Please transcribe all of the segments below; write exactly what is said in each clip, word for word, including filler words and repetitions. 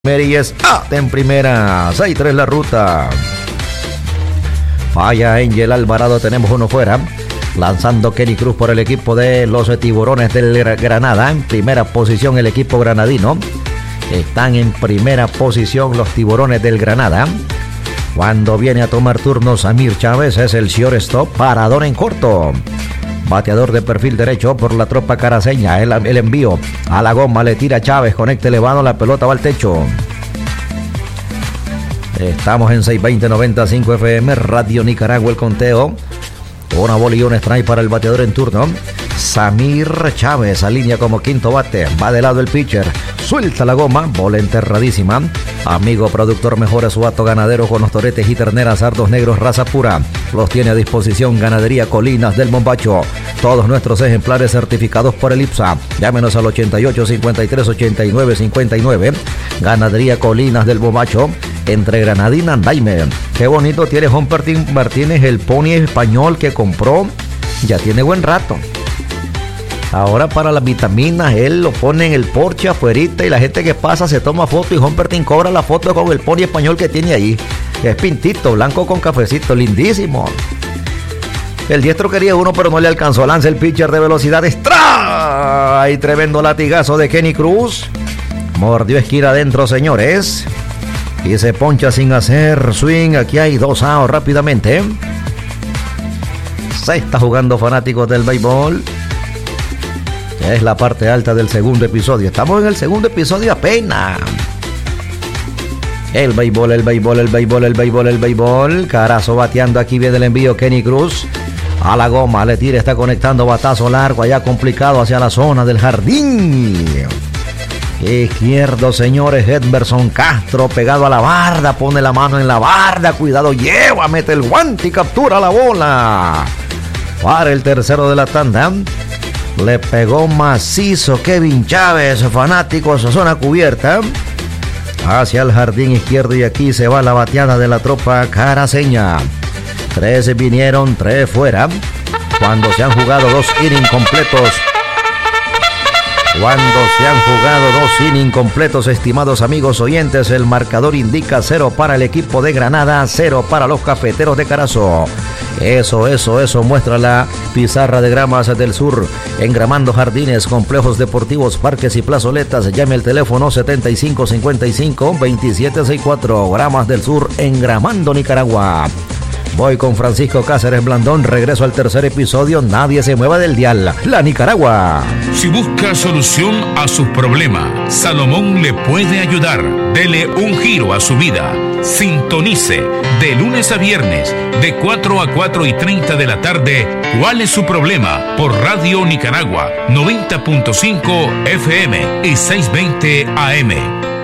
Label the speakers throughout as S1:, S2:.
S1: Meries ah, en primera, seis tres la ruta. Falla Angel Alvarado, tenemos uno fuera. Lanzando Kenny Cruz por el equipo de los Tiburones del Granada. En primera posición el equipo granadino. Están en primera posición los Tiburones del Granada. Cuando viene a tomar turno Samir Chávez, es el shortstop, parador en corto. Bateador de perfil derecho por la tropa caraceña. El, el envío a la goma, le tira Chávez, conecta elevado, la pelota va al techo. Estamos en seiscientos veinte noventa y cinco F M, Radio Nicaragua, el conteo. Una bola y un strike para el bateador en turno. Samir Chávez alinea como quinto bate. Va de lado el pitcher. Suelta la goma. Bola enterradísima. Amigo productor, mejora su hato ganadero con los toretes y terneras sardos negros raza pura. Los tiene a disposición Ganadería Colinas del Mombacho. Todos nuestros ejemplares certificados por el I P S A. Llámenos al ochenta y ocho cincuenta y tres ochenta y nueve cincuenta y nueve. Ganadería Colinas del Mombacho. Entre Granadina y Daime. Qué bonito tiene Humbertín Martínez, el pony español que compró. Ya tiene buen rato. Ahora para las vitaminas, él lo pone en el porche afuerita y la gente que pasa se toma foto y Humbertín cobra la foto con el pony español que tiene ahí. Es pintito, blanco con cafecito, lindísimo. El diestro quería uno, pero no le alcanzó. Lanza el pitcher de velocidad. ¡Extra! Y tremendo latigazo de Kenny Cruz. Mordió esquina adentro, señores. Y se poncha sin hacer swing. Aquí hay dos outs rápidamente. Se está jugando fanáticos del béisbol. Es la parte alta del segundo episodio. Estamos en el segundo episodio apenas. El béisbol, el béisbol, el béisbol, el béisbol, el béisbol. Carazo bateando. Aquí viene el envío. Kenny Cruz a la goma. Le tira, está conectando batazo largo. Allá complicado hacia la zona del jardín izquierdo, señores. Edmerson Castro pegado a la barda. Pone la mano en la barda. Cuidado, lleva, mete el guante y captura la bola. Para el tercero de la tanda. Le pegó macizo Kevin Chávez, fanáticos a zona cubierta. Hacia el jardín izquierdo y aquí se va la bateada de la tropa caraceña. Tres vinieron, tres fuera. Cuando se han jugado dos innings completos. Cuando se han jugado dos innings completos, estimados amigos oyentes, el marcador indica cero para el equipo de Granada, cero para los cafeteros de Carazo. Eso, eso, eso muestra la pizarra de Gramas del Sur. Engramando jardines, complejos deportivos, parques y plazoletas. Llame al teléfono setenta y cinco cincuenta y cinco veintisiete sesenta y cuatro. Gramas del Sur, Engramando Nicaragua. Voy con Francisco Cáceres Blandón. Regreso al tercer episodio. Nadie se mueva del dial. La Nicaragua.
S2: Si busca solución a sus problemas, Salomón le puede ayudar. Dele un giro a su vida. Sintonice de lunes a viernes de cuatro a cuatro y treinta de la tarde. ¿Cuál es su problema? Por Radio Nicaragua noventa punto cinco F M y seiscientos veinte A M.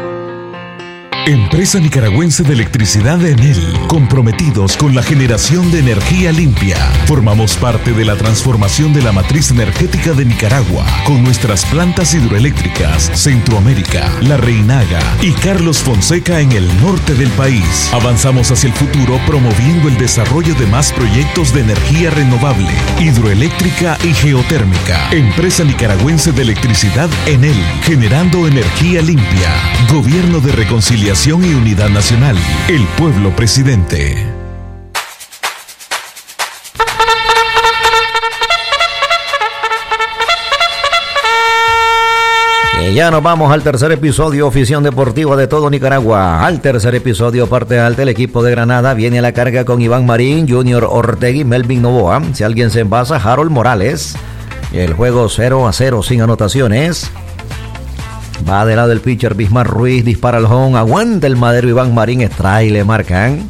S3: Empresa Nicaragüense de Electricidad Enel, comprometidos con la generación de energía limpia. Formamos parte de la transformación de la matriz energética de Nicaragua, con nuestras plantas hidroeléctricas Centroamérica, La Reinaga y Carlos Fonseca en el norte del país. Avanzamos hacia el futuro promoviendo el desarrollo de más proyectos de energía renovable, hidroeléctrica y geotérmica. Empresa Nicaragüense de Electricidad Enel, generando energía limpia. Gobierno de Reconciliación y Unidad Nacional. El pueblo presidente.
S1: Y ya nos vamos al tercer episodio, Ofición Deportiva de todo Nicaragua. Al tercer episodio, parte alta, el equipo de Granada viene a la carga con Iván Marín, Junior Ortega y Melvin Novoa. Si alguien se envasa, Harold Morales. El juego cero a cero sin anotaciones. Va de lado el pitcher Bismar Ruiz, dispara el home, aguanta el madero Iván Marín, strike le marcan.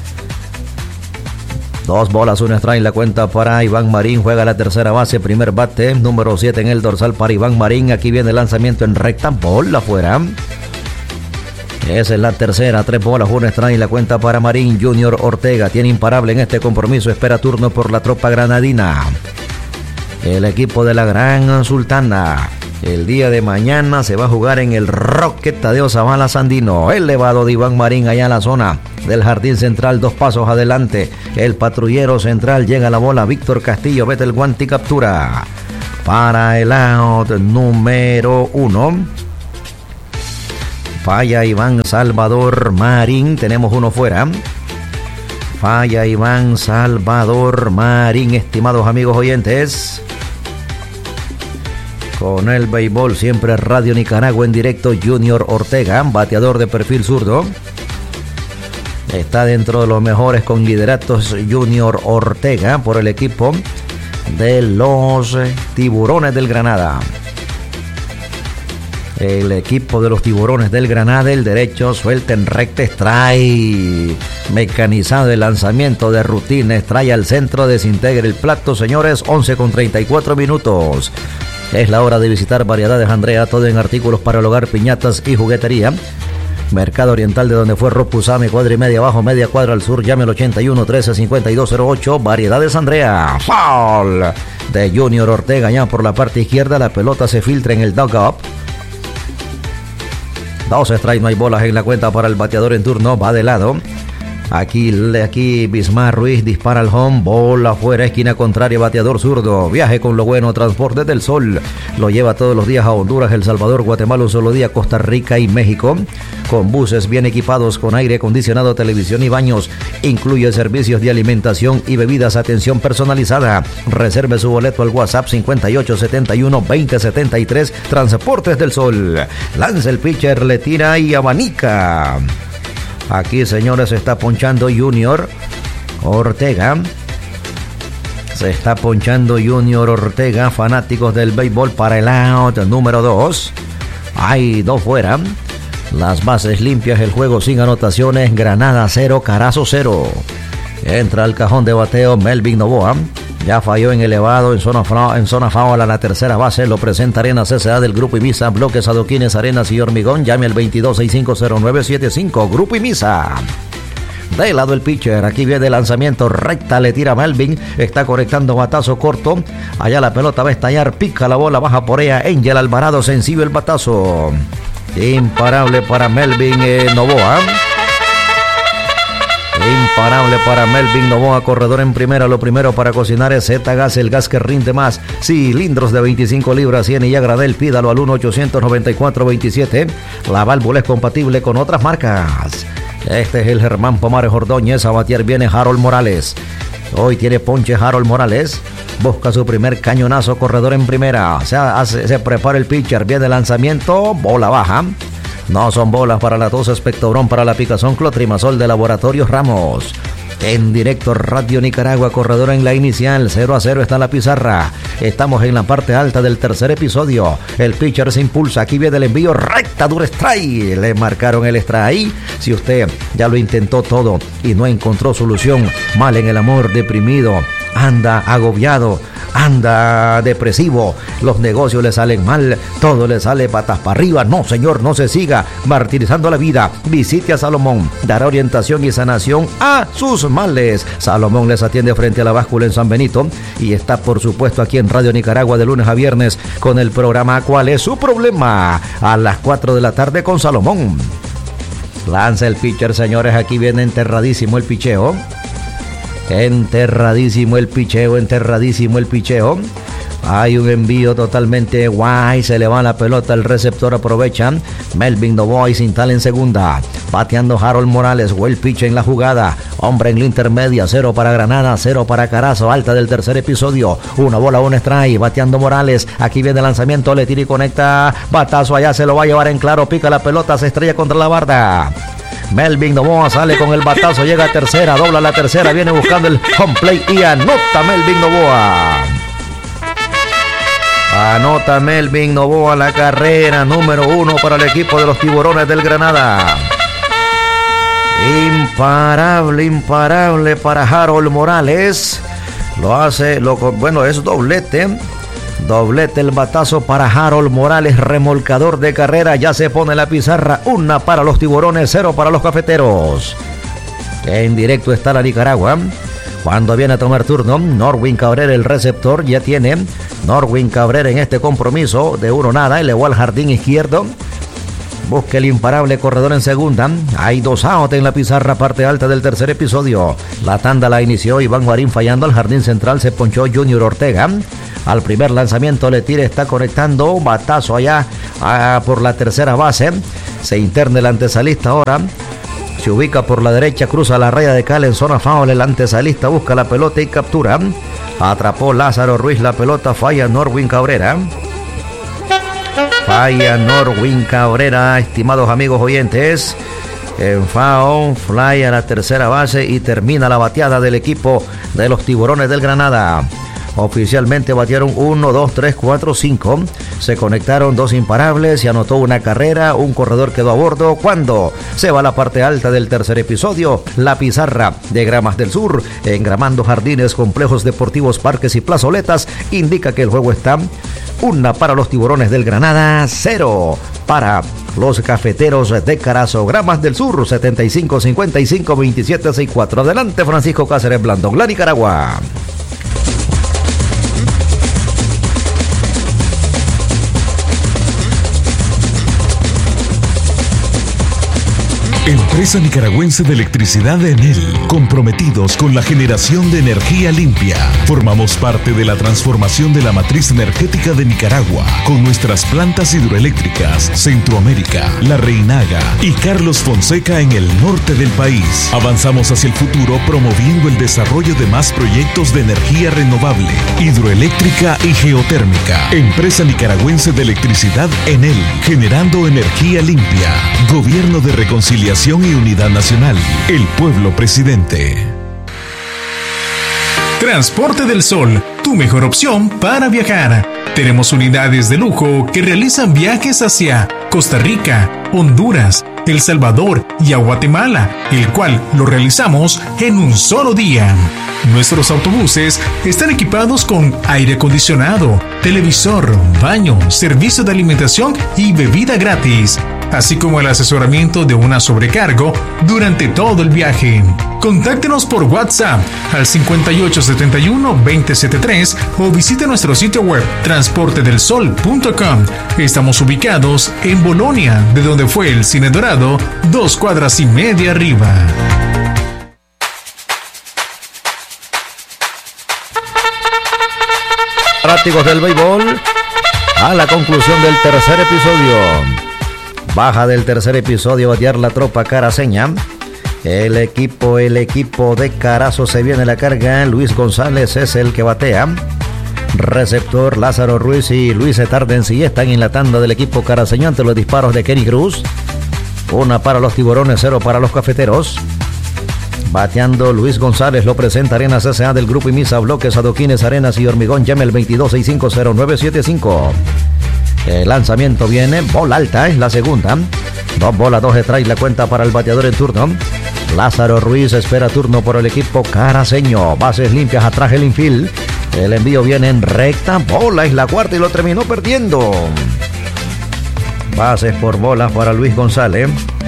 S1: Dos bolas, un strike, la cuenta para Iván Marín, juega la tercera base, primer bate, número siete en el dorsal para Iván Marín. Aquí viene el lanzamiento en recta, bola afuera. Esa es la tercera, tres bolas, un strike, la cuenta para Marín. Junior Ortega tiene imparable en este compromiso, espera turno por la tropa granadina. El equipo de la Gran Sultana. El día de mañana se va a jugar en el Rocket Tadeo Zavala Sandino. Elevado de Iván Marín allá en la zona del jardín central, dos pasos adelante. El patrullero central, llega la bola. Víctor Castillo, vete el guante y captura. Para el out número uno. Falla Iván Salvador Marín. Tenemos uno fuera. Falla Iván Salvador Marín, estimados amigos oyentes. Con el béisbol siempre Radio Nicaragua en directo. Junior Ortega, bateador de perfil zurdo. Está dentro de los mejores con lideratos Junior Ortega por el equipo de los Tiburones del Granada. El equipo de los Tiburones del Granada, el derecho, suelta en recta, strike. Mecanizado el lanzamiento de rutina, strike al centro, desintegra el plato, señores. Once con treinta y cuatro minutos. Es la hora de visitar Variedades Andrea, todo en artículos para el hogar, piñatas y juguetería. Mercado Oriental, de donde fue Ropusame, cuadra y media abajo, media cuadra al sur. Llame al ochenta y uno, trece, cincuenta y dos cero ocho. Variedades Andrea. Foul de Junior Ortega, ya por la parte izquierda. La pelota se filtra en el dugout. Dos strikes, no hay bolas en la cuenta para el bateador en turno. Va de lado. Aquí, aquí Bismar Ruiz dispara al home, bola afuera, esquina contraria, bateador zurdo. Viaje con lo bueno, Transporte del Sol. Lo lleva todos los días a Honduras, El Salvador, Guatemala, un solo día, Costa Rica y México. Con buses bien equipados, con aire acondicionado, televisión y baños. Incluye servicios de alimentación y bebidas, atención personalizada. Reserve su boleto al WhatsApp cincuenta y ocho setenta y uno veinte setenta y tres. Transportes del Sol. Lanza el pitcher, le tira y abanica. Aquí, señores, se está ponchando Junior Ortega. Se está ponchando Junior Ortega. Fanáticos del béisbol para el out número dos. Hay dos fuera. Las bases limpias, el juego sin anotaciones. Granada cero, Carazo cero. Entra al cajón de bateo Melvin Novoa. Ya falló en elevado, en zona, en zona foul a la tercera base. Lo presenta Arenas S A del Grupo Imisa. Bloques, adoquines, arenas y hormigón. Llame al veintidós sesenta y cinco cero nueve setenta y cinco. Grupo Imisa. De lado el pitcher. Aquí viene el lanzamiento. Recta, le tira Melvin. Está conectando batazo corto. Allá la pelota va a estallar. Pica la bola, baja por ella. Angel Alvarado, sencillo el batazo. Imparable para Melvin eh, Novoa. Imparable para Melvin Novoa, corredor en primera. Lo primero para cocinar es Z-Gas, el gas que rinde más. Cilindros de veinticinco libras, cien y Agradel. Pídalo al uno ochocientos noventa y cuatro veintisiete. La válvula es compatible con otras marcas. Este es el Germán Pomares Ordóñez. A batear viene Harold Morales. Hoy tiene ponche Harold Morales. Busca su primer cañonazo, corredor en primera. Se, hace, se prepara el pitcher. Viene el lanzamiento, bola baja. No son bolas para la tos, espectorón para la picazón, clotrimazol de Laboratorios Ramos. En directo Radio Nicaragua, corredor en la inicial, cero a cero está la pizarra. Estamos en la parte alta del tercer episodio. El pitcher se impulsa, aquí viene el envío, recta, dura strike. Le marcaron el strike. Si usted ya lo intentó todo y no encontró solución, mal en el amor, deprimido, anda agobiado, anda depresivo, los negocios le salen mal, todo le sale patas para arriba. No, señor, no se siga martirizando la vida. Visite a Salomón, dará orientación y sanación a sus males. Salomón les atiende frente a la báscula en San Benito y está, por supuesto, aquí en Radio Nicaragua de lunes a viernes con el programa ¿Cuál es su problema? A las cuatro de la tarde con Salomón. Lanza el pitcher, señores, aquí viene enterradísimo el picheo. Enterradísimo el picheo, enterradísimo el picheo. Hay un envío totalmente guay. Se le va la pelota, el receptor aprovecha. Melvin Novoa y se instala en segunda. Bateando Harold Morales. O el pitch en la jugada. Hombre en la intermedia. Cero para Granada, cero para Carazo. Alta del tercer episodio. Una bola, un strike. Bateando Morales. Aquí viene el lanzamiento. Le tira y conecta. Batazo allá. Se lo va a llevar en claro. Pica la pelota. Se estrella contra la barda. Melvin Novoa sale con el batazo, llega a tercera, dobla la tercera, viene buscando el home plate y anota Melvin Novoa. Anota Melvin Novoa la carrera número uno para el equipo de los Tiburones del Granada. Imparable, imparable para Harold Morales. Lo hace, lo, bueno, es doblete. Doblete el batazo para Harold Morales, remolcador de carrera. Ya se pone la pizarra. Una para los Tiburones, cero para los Cafeteros. En directo está la Nicaragua. Cuando viene a tomar turno, Norwin Cabrera, el receptor, ya tiene Norwin Cabrera en este compromiso de uno nada. Elevó al jardín izquierdo. Busca el imparable corredor en segunda. Hay dos out en la pizarra, parte alta del tercer episodio. La tanda la inició Iván Guarín fallando. Al jardín central se ponchó Junior Ortega. Al primer lanzamiento le tira, está conectando. Batazo allá ah, por la tercera base. Se interna el antesalista ahora. Se ubica por la derecha, cruza la raya de cal en zona foul. El antesalista busca la pelota y captura. Atrapó Lázaro Ruiz la pelota, falla Norwin Cabrera. Falla Norwin Cabrera, estimados amigos oyentes. En foul, fly a la tercera base y termina la bateada del equipo de los Tiburones del Granada. Oficialmente batearon uno, dos, tres, cuatro, cinco. Se conectaron dos imparables, se anotó una carrera, un corredor quedó a bordo. Cuando se va a la parte alta del tercer episodio, la pizarra de Gramas del Sur, engramando jardines, complejos deportivos, parques y plazoletas, indica que el juego está una para los Tiburones del Granada, cero para los Cafeteros de Carazo. Gramas del Sur, setenta y cinco, cincuenta y cinco, veintisiete, sesenta y cuatro. Adelante, Francisco Cáceres Blandón, la Nicaragua.
S3: Empresa Nicaragüense de Electricidad Enel, comprometidos con la generación de energía limpia. Formamos parte de la transformación de la matriz energética de Nicaragua con nuestras plantas hidroeléctricas Centroamérica, La Reinaga y Carlos Fonseca en el norte del país. Avanzamos hacia el futuro promoviendo el desarrollo de más proyectos de energía renovable, hidroeléctrica y geotérmica. Empresa Nicaragüense de Electricidad Enel, generando energía limpia. Gobierno de Reconciliación y Unidad Nacional. El pueblo presidente.
S4: Transporte del Sol, tu mejor opción para viajar. Tenemos unidades de lujo que realizan viajes hacia Costa Rica, Honduras, El Salvador y a Guatemala, el cual lo realizamos en un solo día. Nuestros autobuses están equipados con aire acondicionado, televisor, baño, servicio de alimentación y bebida gratis, así como el asesoramiento de una sobrecargo durante todo el viaje. Contáctenos por WhatsApp al cincuenta y ocho setenta y uno, veinte setenta y tres o visite nuestro sitio web transporte del sol punto com. Estamos ubicados en Bolonia, de donde fue el Cine Dorado, dos cuadras y media arriba.
S1: Fanáticos del béisbol, a la conclusión del tercer episodio. Baja del tercer episodio batear la tropa caraceña. El equipo, el equipo de Carazo se viene la carga. Luis González es el que batea. Receptor Lázaro Ruiz y Luis Etardensi están en la tanda del equipo caraceño ante los disparos de Kenny Cruz. Una para los Tiburones, cero para los Cafeteros. Bateando Luis González, lo presenta Arenas S A del Grupo Imisa, Bloques, Adoquines, Arenas y Hormigón. Llame el veintidós sesenta y cinco cero nueve setenta y cinco. El lanzamiento viene, bola alta, es la segunda. Dos bolas, dos strikes, la cuenta para el bateador en turno. Lázaro Ruiz espera turno por el equipo caraceño. Bases limpias atrás el infield. El envío viene en recta, bola es la cuarta y lo terminó perdiendo. Bases por bolas para Luis González.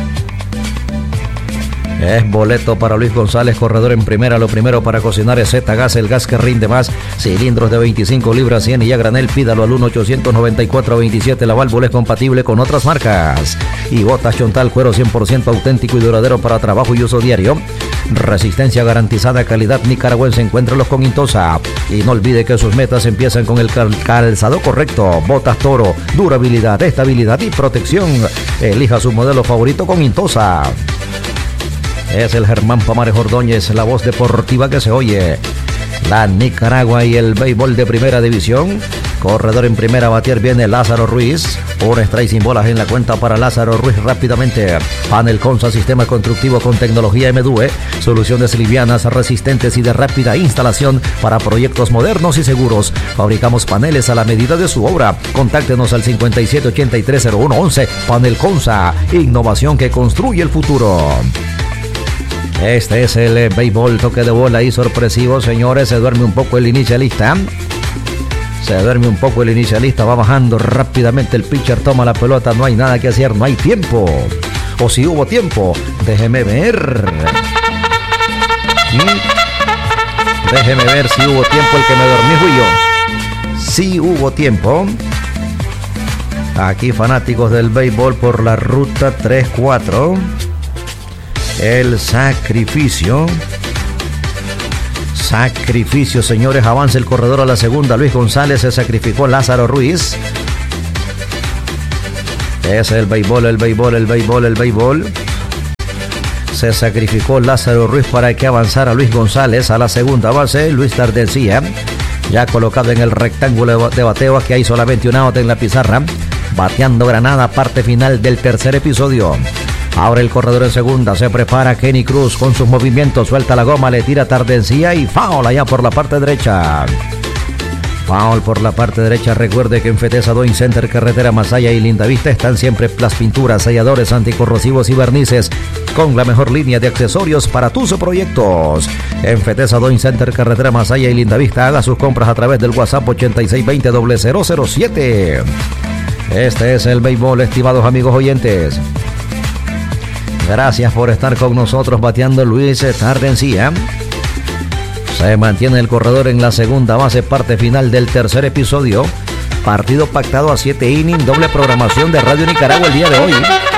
S1: Es boleto para Luis González, corredor en primera. Lo primero para cocinar es Z-Gas, el gas que rinde más. Cilindros de veinticinco libras, cien y a granel. Pídalo al uno ochocientos noventa y cuatro veintisiete. La válvula es compatible con otras marcas. Y botas Chontal, cuero cien por ciento auténtico y duradero para trabajo y uso diario. Resistencia garantizada, calidad nicaragüense. Encuéntralos con Intosa. Y no olvide que sus metas empiezan con el cal- calzado correcto. Botas Toro, durabilidad, estabilidad y protección. Elija su modelo favorito con Intosa. Es el Germán Pamares Ordóñez, la voz deportiva que se oye. La Nicaragua y el béisbol de primera división. Corredor en primera, batear viene Lázaro Ruiz. Un strike sin bolas en la cuenta para Lázaro Ruiz rápidamente. Panel Consa, sistema constructivo con tecnología M D U E. Soluciones livianas, resistentes y de rápida instalación para proyectos modernos y seguros. Fabricamos paneles a la medida de su obra. Contáctenos al cincuenta y siete ochenta y tres cero uno once. Panel Consa, innovación que construye el futuro. Este es el eh, béisbol, toque de bola y sorpresivo, señores. Se duerme un poco el inicialista. Se duerme un poco el inicialista. Va bajando rápidamente el pitcher. Toma la pelota. No hay nada que hacer. No hay tiempo. O si hubo tiempo. Déjeme ver. ¿Mm? Déjeme ver si hubo tiempo. El que me dormí fui yo. Sí hubo tiempo. Aquí fanáticos del béisbol por la ruta tres cuatro. El sacrificio. Sacrificio, señores. Avanza el corredor a la segunda. Luis González, se sacrificó Lázaro Ruiz. Es el béisbol, el béisbol, el béisbol, el béisbol. Se sacrificó Lázaro Ruiz para que avanzara Luis González a la segunda base. Luis Tardencía, ya colocado en el rectángulo de bateo. Aquí hay solamente un out en la pizarra. Bateando Granada, parte final del tercer episodio. Ahora el corredor en segunda, se prepara Kenny Cruz con sus movimientos, suelta la goma, le tira Tardencía y foul allá por la parte derecha. Foul por la parte derecha. Recuerde que en Fetesa Doing Center, Carretera Masaya y Lindavista están siempre las pinturas, selladores, anticorrosivos y barnices con la mejor línea de accesorios para tus proyectos. En Fetesa Doing Center, Carretera Masaya y Lindavista, haga sus compras a través del WhatsApp ochenta y seis veinte cero cero cero siete. Este es el béisbol, estimados amigos oyentes. Gracias por estar con nosotros. Bateando Luis Tardencía. Se mantiene el corredor en la segunda base, parte final del tercer episodio. Partido pactado a siete innings, doble programación de Radio Nicaragua el día de hoy.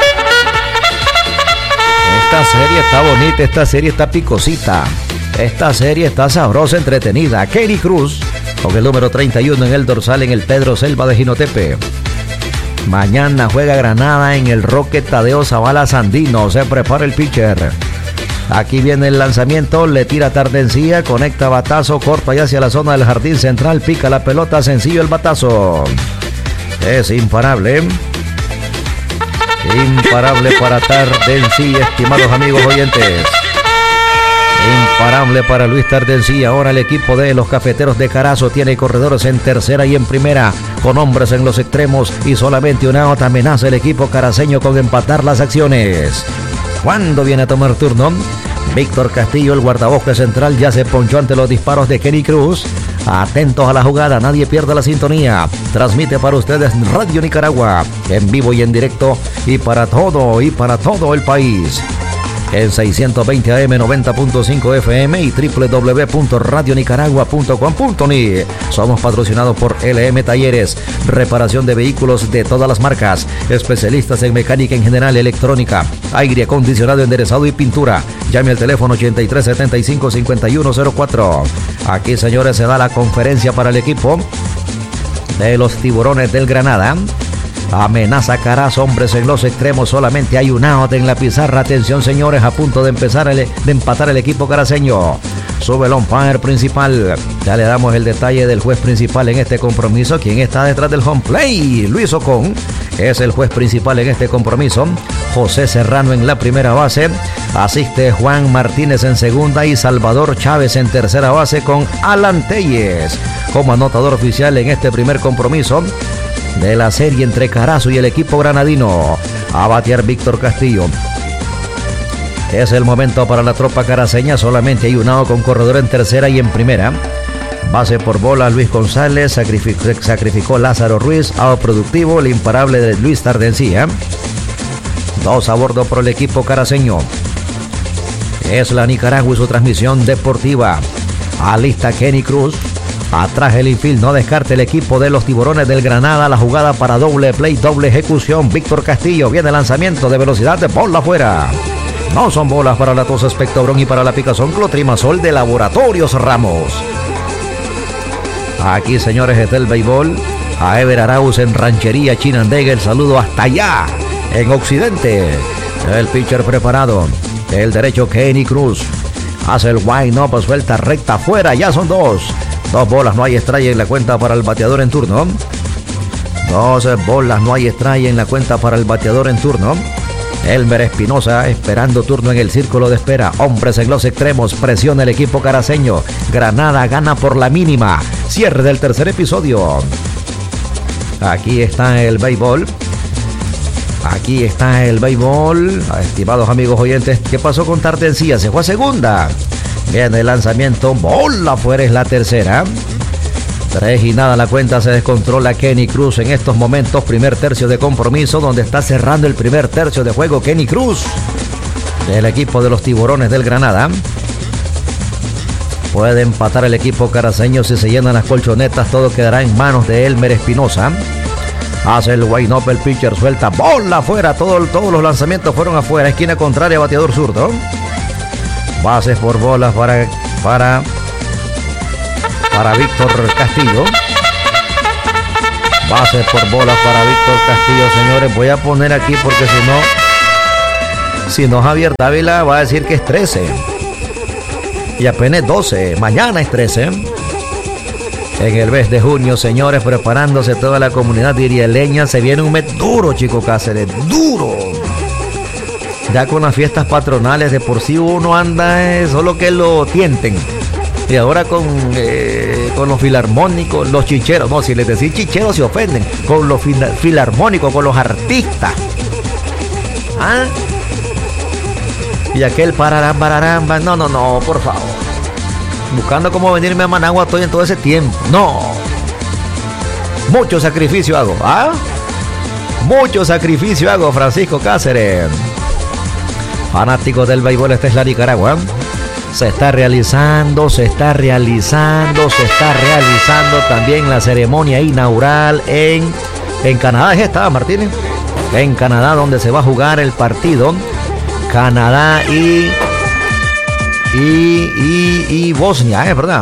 S1: Esta serie está bonita, esta serie está picosita. Esta serie está sabrosa, entretenida. Kenny Cruz con el número treinta y uno en el dorsal en el Pedro Selva de Jinotepe. Mañana juega Granada en el Roque Tadeo Zavala Sandino. Se prepara el pitcher. Aquí viene el lanzamiento, le tira Tardencía, conecta batazo, corto allá hacia la zona del jardín central, pica la pelota, sencillo el batazo. Es imparable. Imparable para Tardencía, estimados amigos oyentes. Imparable para Luis Tardencía. Ahora el equipo de los Cafeteros de Carazo tiene corredores en tercera y en primera, con hombres en los extremos y solamente un out. Amenaza el equipo caraceño con empatar las acciones. ¿Cuándo viene a tomar turno? Víctor Castillo, el guardabosque central, ya se ponchó ante los disparos de Kenny Cruz. Atentos a la jugada, nadie pierda la sintonía. Transmite para ustedes Radio Nicaragua, en vivo y en directo, y para todo, y para todo el país. En seiscientos veinte A M, noventa punto cinco F M y doble u doble u doble u punto radio nicaragua punto com punto ni. Somos patrocinados por L M Talleres, reparación de vehículos de todas las marcas, especialistas en mecánica en general, electrónica, aire acondicionado, enderezado y pintura. Llame al teléfono ochenta y tres setenta y cinco cincuenta y uno cero cuatro. Aquí, señores, se da la conferencia para el equipo de los Tiburones del Granada. Amenaza Carazo, hombres en los extremos, solamente hay un out en la pizarra. Atención, señores, a punto de empezar el, de empatar el equipo caraceño. Sube el umpire principal. Ya le damos el detalle del juez principal en este compromiso. ¿Quién está detrás del home play? Luis Ocon es el juez principal en este compromiso. José Serrano en la primera base. Asiste Juan Martínez en segunda y Salvador Chávez en tercera base, con Alan Telles como anotador oficial en este primer compromiso de la serie entre Carazo y el equipo granadino. A batear Víctor Castillo. Es el momento para la tropa caraceña. Solamente hay un out con corredor en tercera y en primera. Base por bola Luis González. Sacrificó, sacrificó Lázaro Ruiz. Out productivo, el imparable de Luis Tardencía. Dos a bordo por el equipo caraceño. Es la Nicaragua y su transmisión deportiva. Alista Kenny Cruz. Atrás el infield, no descarte el equipo de los Tiburones del Granada. La jugada para doble play, doble ejecución. Víctor Castillo, viene el lanzamiento de velocidad, de bola afuera. No son bolas para la tos Espectobron y para la picazón Clotrimazol de Laboratorios Ramos. Aquí, señores, está el béisbol. A Ever Arauz en Ranchería Chinandega, el saludo hasta allá, en Occidente. El pitcher preparado. El derecho Kenny Cruz. Hace el wind up, suelta recta afuera, ya son dos. Dos bolas, no hay estrella en la cuenta para el bateador en turno. Dos bolas, no hay estrella en la cuenta para el bateador en turno. Elmer Espinosa esperando turno en el círculo de espera. Hombres en los extremos, presiona el equipo caraceño. Granada gana por la mínima. Cierre del tercer episodio. Aquí está el béisbol. Aquí está el béisbol. Estimados amigos oyentes, ¿qué pasó con Tardencía? Se fue a segunda. Viene el lanzamiento, bola afuera, es la tercera. Tres y nada la cuenta, se descontrola Kenny Cruz en estos momentos. Primer tercio de compromiso, donde está cerrando el primer tercio de juego Kenny Cruz, del equipo de los Tiburones del Granada. Puede empatar el equipo caraceño si se llenan las colchonetas. Todo quedará en manos de Elmer Espinosa. Hace el wind up, el pitcher suelta bola afuera. Todo, todos los lanzamientos fueron afuera. Esquina contraria, bateador zurdo. Bases por bolas para para para Víctor Castillo. Bases por bolas para Víctor Castillo, señores. Voy a poner aquí porque si no, si no Javier Dávila va a decir que es trece. Y apenas doce. Mañana es trece. En el mes de junio, señores, preparándose toda la comunidad irieleña. Se viene un mes duro, Chico Cáceres. Duro. Ya con las fiestas patronales de por sí uno anda eh, solo que lo tienten. Y ahora con, eh, con los filarmónicos, los chicheros. No, si les decís chicheros se ofenden. Con los fil- filarmónicos, con los artistas. ¿Ah? Y aquel pararán, pararán. No, no, no, por favor. Buscando cómo venirme a Managua estoy en todo ese tiempo. No. Mucho sacrificio hago. ¿Ah? Mucho sacrificio hago, Francisco Cáceres. Fanáticos del béisbol, esta es la Nicaragua. Se está realizando, se está realizando, se está realizando también la ceremonia inaugural en, en Canadá. ¿Es esta, Martínez? En Canadá, donde se va a jugar el partido. Canadá y... Y, y, y Bosnia, ¿es verdad?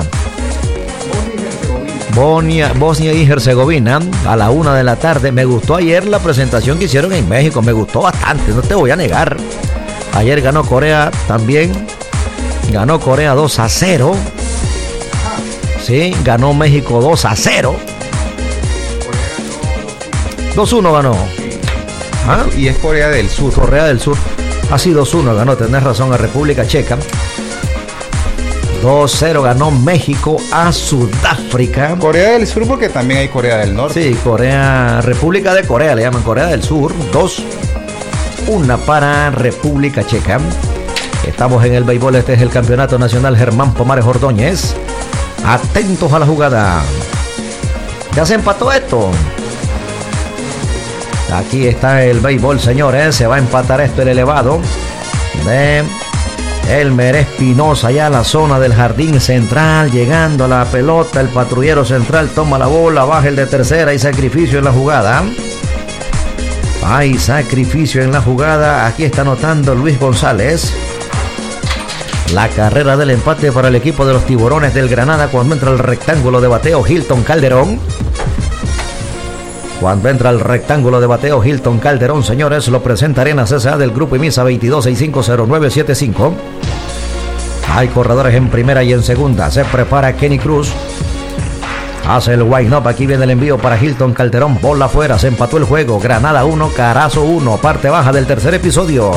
S1: Bosnia, Bosnia y Herzegovina a la una de la tarde. Me gustó ayer la presentación que hicieron en México. Me gustó bastante, no te voy a negar. Ayer ganó Corea también. Ganó Corea dos a cero. Sí, ganó México dos a cero. dos uno ganó.
S5: ¿Ah? Y es Corea del Sur.
S1: Corea del Sur. Así dos uno ganó, tenés razón, a República Checa. dos cero ganó México a Sudáfrica.
S5: Corea del Sur porque también hay Corea del Norte.
S1: Sí, Corea, República de Corea le llaman Corea del Sur. dos uno para República Checa. Estamos en el béisbol, este es el Campeonato Nacional Germán Pomares Ordóñez. Atentos a la jugada. Ya se empató esto. Aquí está el béisbol, señores. Se va a empatar esto, el elevado de Elmer Espinosa, allá a la zona del jardín central, llegando a la pelota. El patrullero central toma la bola, baja el de tercera. Hay sacrificio en la jugada. Hay sacrificio en la jugada. Aquí está anotando Luis González. La carrera del empate para el equipo de los Tiburones del Granada cuando entra el rectángulo de bateo Hilton Calderón. Cuando entra el rectángulo de bateo Hilton Calderón, señores, lo presenta Arena C S A del Grupo IMISA veintidós sesenta y cinco cero nueve setenta y cinco. Hay corredores en primera y en segunda. Se prepara Kenny Cruz. Hace el wind up. Aquí viene el envío para Hilton Calderón. Bola afuera. Se empató el juego. Granada uno, Carazo uno. Parte baja del tercer episodio.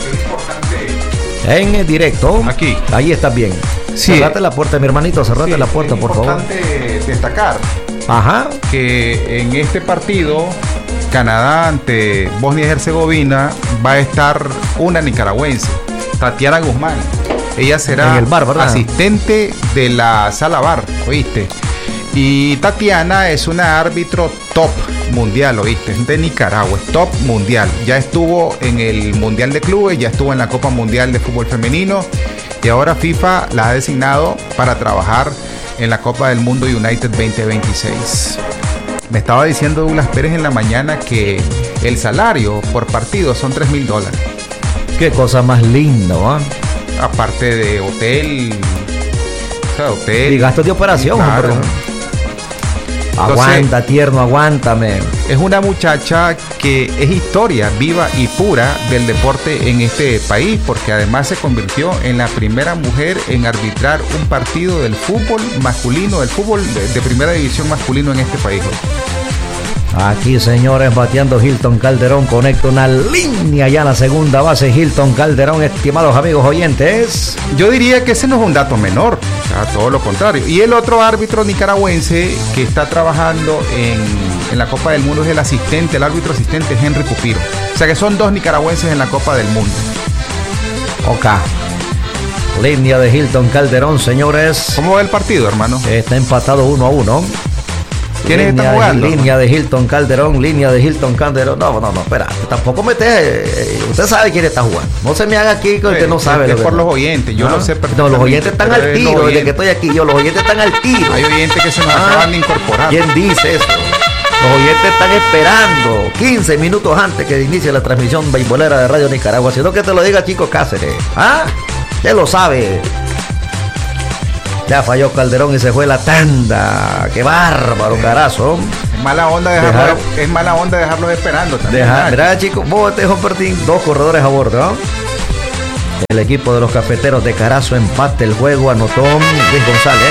S1: En directo.
S5: Aquí.
S1: Ahí está bien.
S5: Sí.
S1: Cerrate la puerta, mi hermanito. Cerrate
S5: sí,
S1: la puerta, por favor.
S5: Es importante destacar
S1: Ajá.
S5: que en este partido Canadá ante Bosnia y Herzegovina va a estar una nicaragüense, Tatiana Guzmán. Ella será
S1: en el bar, ¿verdad?
S5: Asistente de la sala bar, ¿oíste? Y Tatiana es una árbitro top mundial, ¿oíste? De Nicaragua, es top mundial. Ya estuvo en el Mundial de Clubes, ya estuvo en la Copa Mundial de Fútbol Femenino y ahora FIFA la ha designado para trabajar en la Copa del Mundo United veinte veintiséis. Me estaba diciendo Douglas Pérez en la mañana que el salario por partido son tres mil dólares.
S1: Qué cosa más linda, ¿eh?
S5: Aparte de hotel, o sea, hotel
S1: y gastos de operación,
S5: claro.
S1: Hombre. Aguanta, Entonces, tierno, aguántame.
S5: Es una muchacha que es historia viva y pura del deporte en este país, porque además se convirtió en la primera mujer en arbitrar un partido del fútbol masculino, del fútbol de, de primera división masculino en este país.
S1: Aquí, señores, bateando Hilton Calderón, conecta una línea ya a la segunda base. Hilton Calderón, estimados amigos oyentes.
S5: Yo diría que ese no es un dato menor, o sea, todo lo contrario. Y el otro árbitro nicaragüense que está trabajando en, en la Copa del Mundo es el asistente, el árbitro asistente es Henry Cupiro. O sea que son dos nicaragüenses en la Copa del Mundo.
S1: Ok. Línea de Hilton Calderón, señores.
S5: ¿Cómo va el partido, hermano?
S1: Está empatado uno a uno.
S5: ¿Quiénes están jugando?
S1: Línea de Hilton Calderón, línea de Hilton Calderón. No, no, no, espera, tampoco me te... Usted sabe quién está jugando. No se me haga aquí que usted no sabe.
S5: Es,
S1: es
S5: por los oyentes, yo ¿no? lo sé perfectamente.
S1: No, los oyentes están al tiro, desde que estoy aquí yo, los oyentes están al tiro.
S5: Hay oyentes que se nos ah, acaban de incorporar.
S1: ¿Quién dice eso? Los oyentes están esperando quince minutos antes que inicie la transmisión beisbolera de Radio Nicaragua. Sino que te lo diga Chico Cáceres. ¿Ah? Ya lo sabe. Ya falló Calderón y se fue la tanda. ¡Qué bárbaro, carazo!
S5: Es mala onda dejarlo, Dejar, es mala onda dejarlos esperando también.
S1: Deja, ¿verdad, chicos? Vos, Pertín, dos corredores a bordo, ¿no? El equipo de los cafeteros de Carazo empate el juego, anotó Luis González.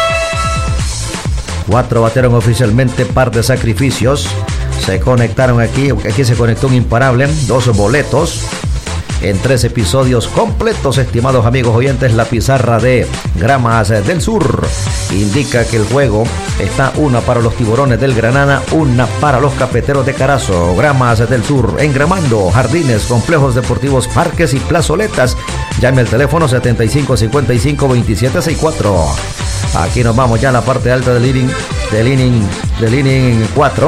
S1: Cuatro batearon oficialmente, par de sacrificios. Se conectaron aquí, aquí se conectó un imparable, dos boletos. En tres episodios completos, estimados amigos oyentes, la pizarra de Gramas del Sur indica que el juego está una para los Tiburones del Granada, una para los Cafeteros de Carazo. Gramas del Sur, engramando jardines, complejos deportivos, parques y plazoletas. Llame al teléfono setenta y cinco cincuenta y cinco veintisiete sesenta y cuatro. Aquí nos vamos ya a la parte alta del inning, del inning, del inning cuatro.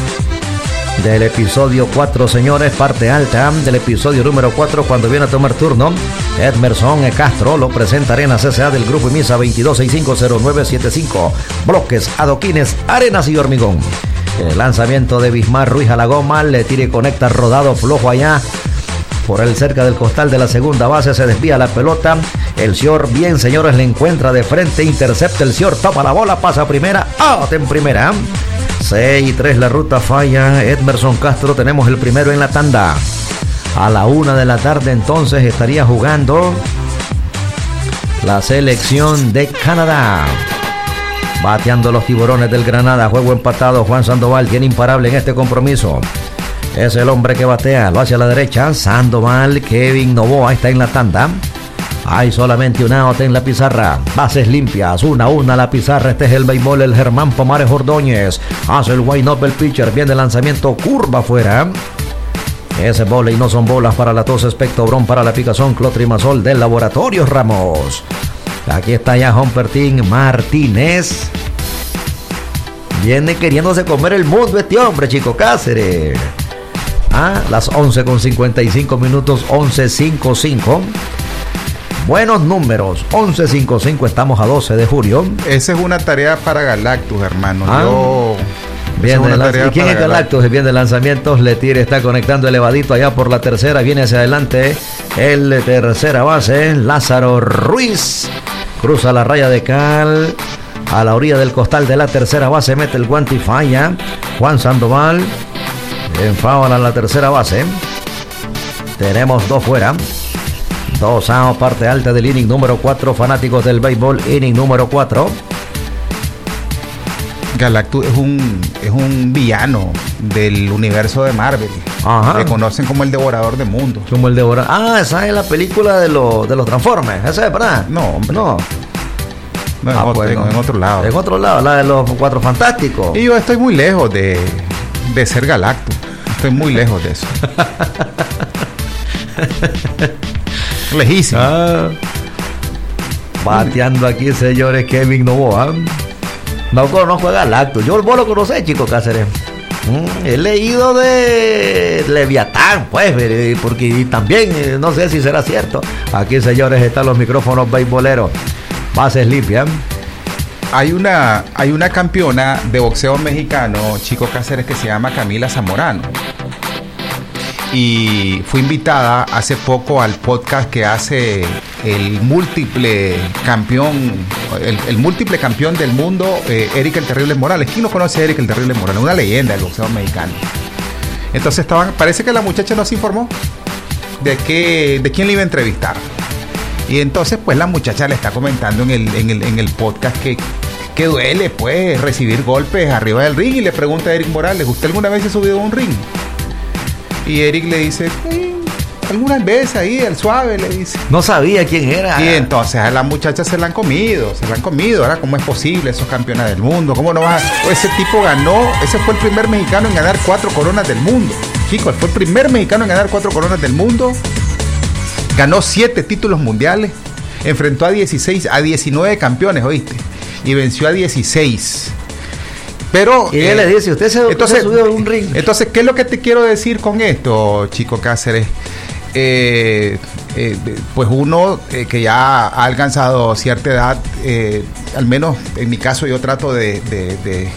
S1: Del episodio cuatro, señores, parte alta del episodio número cuatro, cuando viene a tomar turno Edmerson Castro, lo presenta Arenas S A del Grupo Imisa veintidós sesenta y cinco cero nueve setenta y cinco, bloques, adoquines, arenas y hormigón. El lanzamiento de Bismar Ruiz a la goma, le tira y conecta rodado flojo allá por el cerca del costal de la segunda base, se desvía la pelota, el señor bien, señores, le encuentra de frente, intercepta el señor, toma la bola, pasa a primera, out en primera. seis y tres la ruta falla. Edmerson Castro, tenemos el primero en la tanda. A la una de la tarde entonces estaría jugando la selección de Canadá. Bateando los Tiburones del Granada, juego empatado. Juan Sandoval tiene imparable en este compromiso. Es el hombre que batea, lo hace a la derecha. Sandoval, Kevin Novoa está en la tanda. Hay solamente un out en la pizarra. Bases limpias, una a una la pizarra. Este es el béisbol, el Germán Pomares Ordóñez. Hace el wind up el pitcher. Viene el lanzamiento, curva afuera. Ese bola y no son bolas para la tos, espectobrón para la picazón, clotrimazol del Laboratorios Ramos. Aquí está ya Humpertín Martínez. Viene queriéndose comer el mundo este hombre, Chico Cáceres. Ah, las once con cincuenta y cinco minutos, once cincuenta y cinco. Buenos números, once cincuenta y cinco, estamos a doce de julio.
S5: Esa es una tarea para Galactus, hermano.
S1: Ah,
S5: Yo...
S1: Bien de lanz... ¿Y quién es Galactus? El bien de lanzamientos, le tira, está conectando elevadito allá por la tercera, viene hacia adelante el tercera base, Lázaro Ruiz, cruza la raya de cal, a la orilla del costal de la tercera base, mete el guante y falla. Juan Sandoval, en foul a la tercera base. Tenemos dos fuera. Dos a parte alta del inning número cuatro, fanáticos del béisbol, inning número cuatro.
S5: Galactus es un, es un villano del universo de Marvel.
S1: Ajá.
S5: Le conocen como el devorador de mundos.
S1: Como el devorador. Ah, esa es la película de, lo, de los Transformers. Esa es, ¿verdad?
S5: No, hombre.
S1: No.
S5: No, en,
S1: ah,
S5: otro,
S1: pues,
S5: en,
S1: no.
S5: en otro lado.
S1: En otro lado, la de los Cuatro Fantásticos.
S5: Y yo estoy muy lejos de, de ser Galactus. Estoy muy lejos de eso. Lejísimo.
S1: Ah, bateando aquí, señores, Kevin Novoa. No conozco a Galactus. Yo vos lo conocés, Chico Cáceres. Mm, he leído de Leviatán, pues, porque también no sé si será cierto. Aquí, señores, están los micrófonos beisboleros. Bases limpias.
S5: Hay una, hay una campeona de boxeo mexicano, Chico Cáceres, que se llama Camila Zamorano. Y fue invitada hace poco al podcast que hace el múltiple campeón, el, el múltiple campeón del mundo, eh, Eric el Terrible Morales. ¿Quién no conoce a Eric el Terrible Morales? Una leyenda del boxeo mexicano. Entonces estaban, parece que la muchacha nos informó de que, de quién le iba a entrevistar. Y entonces pues la muchacha le está comentando en el, en el, en el podcast que, que duele pues recibir golpes arriba del ring, y le pregunta a Eric Morales, ¿usted alguna vez se ha subido a un ring? Y Eric le dice, eh, algunas veces ahí, el suave, le dice.
S1: No sabía quién era.
S5: Y entonces a la muchacha se la han comido, se la han comido. Ahora, ¿cómo es posible? Esos campeones del mundo. ¿Cómo no vas a...? Ese tipo ganó, ese fue el primer mexicano en ganar cuatro coronas del mundo. Chicos, fue el primer mexicano en ganar cuatro coronas del mundo. Ganó siete títulos mundiales. Enfrentó a dieciséis, a diecinueve campeones, ¿oíste? Y venció a dieciséis. Pero,
S1: y él eh, le dice, usted se,
S5: entonces,
S1: se subió a un ring.
S5: Entonces, ¿qué es lo que te quiero decir con esto, Chico Cáceres? Eh, eh, pues uno eh, que ya ha alcanzado cierta edad, eh, al menos en mi caso yo trato de, de, de,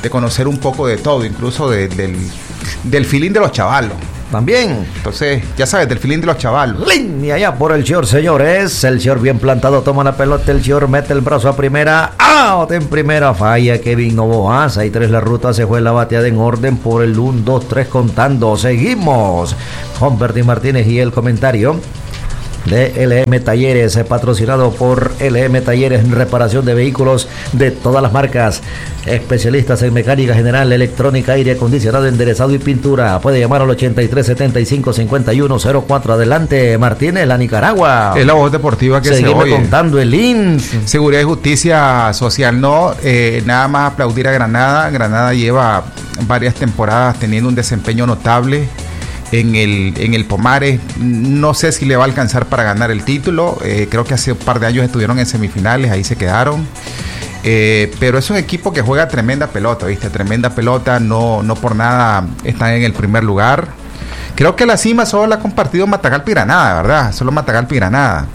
S5: de conocer un poco de todo, incluso de, del, del feeling de los chavalos.
S1: También.
S5: Entonces, ya sabes, del feeling de los chavalos.
S1: Línea ya por el short, señores. El short bien plantado, toma la pelota, el short mete el brazo a primera. ¡Out! En primera falla Kevin Novoa. seis tres la ruta, se fue la bateada en orden por el uno, dos, tres contando. Seguimos. Humberto Martínez y el comentario de L M Talleres, patrocinado por L M Talleres en reparación de vehículos de todas las marcas, especialistas en mecánica general, electrónica, aire acondicionado, enderezado y pintura. Puede llamar al ochenta y tres setenta y cinco cincuenta y uno cero cuatro. Adelante, Martínez, la Nicaragua.
S5: Es la voz deportiva que
S1: Seguime
S5: se oye.
S1: contando el I N S.
S5: Seguridad y Justicia Social, no, eh, nada más aplaudir a Granada. Granada lleva varias temporadas teniendo un desempeño notable en el, en el Pomares. No sé si le va a alcanzar para ganar el título. Eh, creo que hace un par de años estuvieron en semifinales, ahí se quedaron. Eh, pero es un equipo que juega tremenda pelota, ¿viste? Tremenda pelota, no, no por nada están en el primer lugar. Creo que la cima solo la ha compartido Matagalpa y Granada, ¿verdad? Solo Matagalpa y Granada.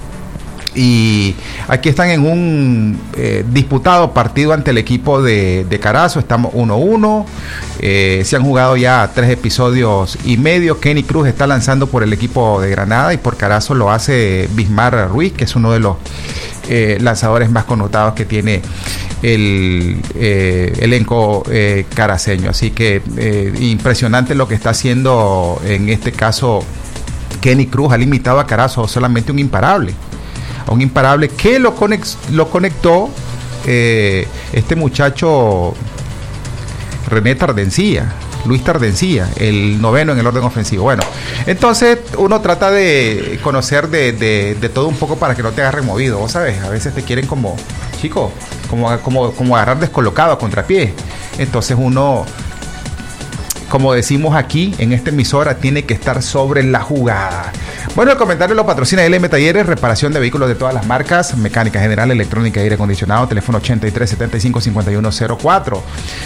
S5: Y aquí están en un eh, disputado partido ante el equipo de, de Carazo. Estamos uno uno. Eh, se han jugado ya tres episodios y medio. Kenny Cruz está lanzando por el equipo de Granada y por Carazo lo hace Bismar Ruiz, que es uno de los eh, lanzadores más connotados que tiene el eh, elenco eh, caraceño. Así que eh, impresionante lo que está haciendo en este caso Kenny Cruz. Ha limitado a Carazo solamente un imparable. A un imparable que lo, conex, lo conectó eh, este muchacho René Tardencía, Luis Tardencía, el noveno en el orden ofensivo. Bueno, entonces uno trata de conocer de, de, de todo un poco para que no te agarre movido, vos sabes, a veces te quieren como, chico, como, como, como agarrar descolocado a contrapié. Entonces uno, como decimos aquí en esta emisora, tiene que estar sobre la jugada. Bueno, el comentario lo patrocina L M Talleres, reparación de vehículos de todas las marcas, mecánica general, electrónica y aire acondicionado, teléfono ochenta y tres setenta y cinco cincuenta y uno cero cuatro.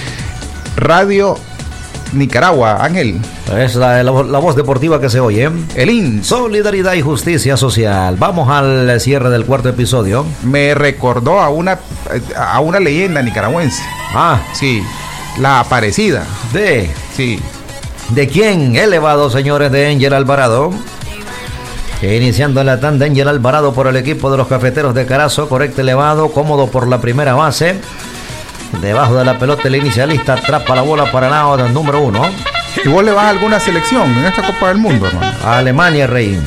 S5: Radio Nicaragua, Ángel.
S1: Es la, la, la voz deportiva que se oye.
S5: El I N S.
S1: Solidaridad y Justicia Social. Vamos al cierre del cuarto episodio.
S5: Me recordó a una, a una leyenda nicaragüense.
S1: Ah,
S5: sí, la Aparecida.
S1: ¿De?
S5: Sí.
S1: ¿De quién? Elevado, señores, de Ángel Alvarado. Iniciando la tanda, Ángel Alvarado por el equipo de los Cafeteros de Carazo. Correcto, elevado, cómodo por la primera base. Debajo de la pelota el inicialista atrapa la bola para el lado del número uno.
S5: ¿Y vos le vas a alguna selección en esta Copa del Mundo, hermano?
S1: A Alemania, Rey.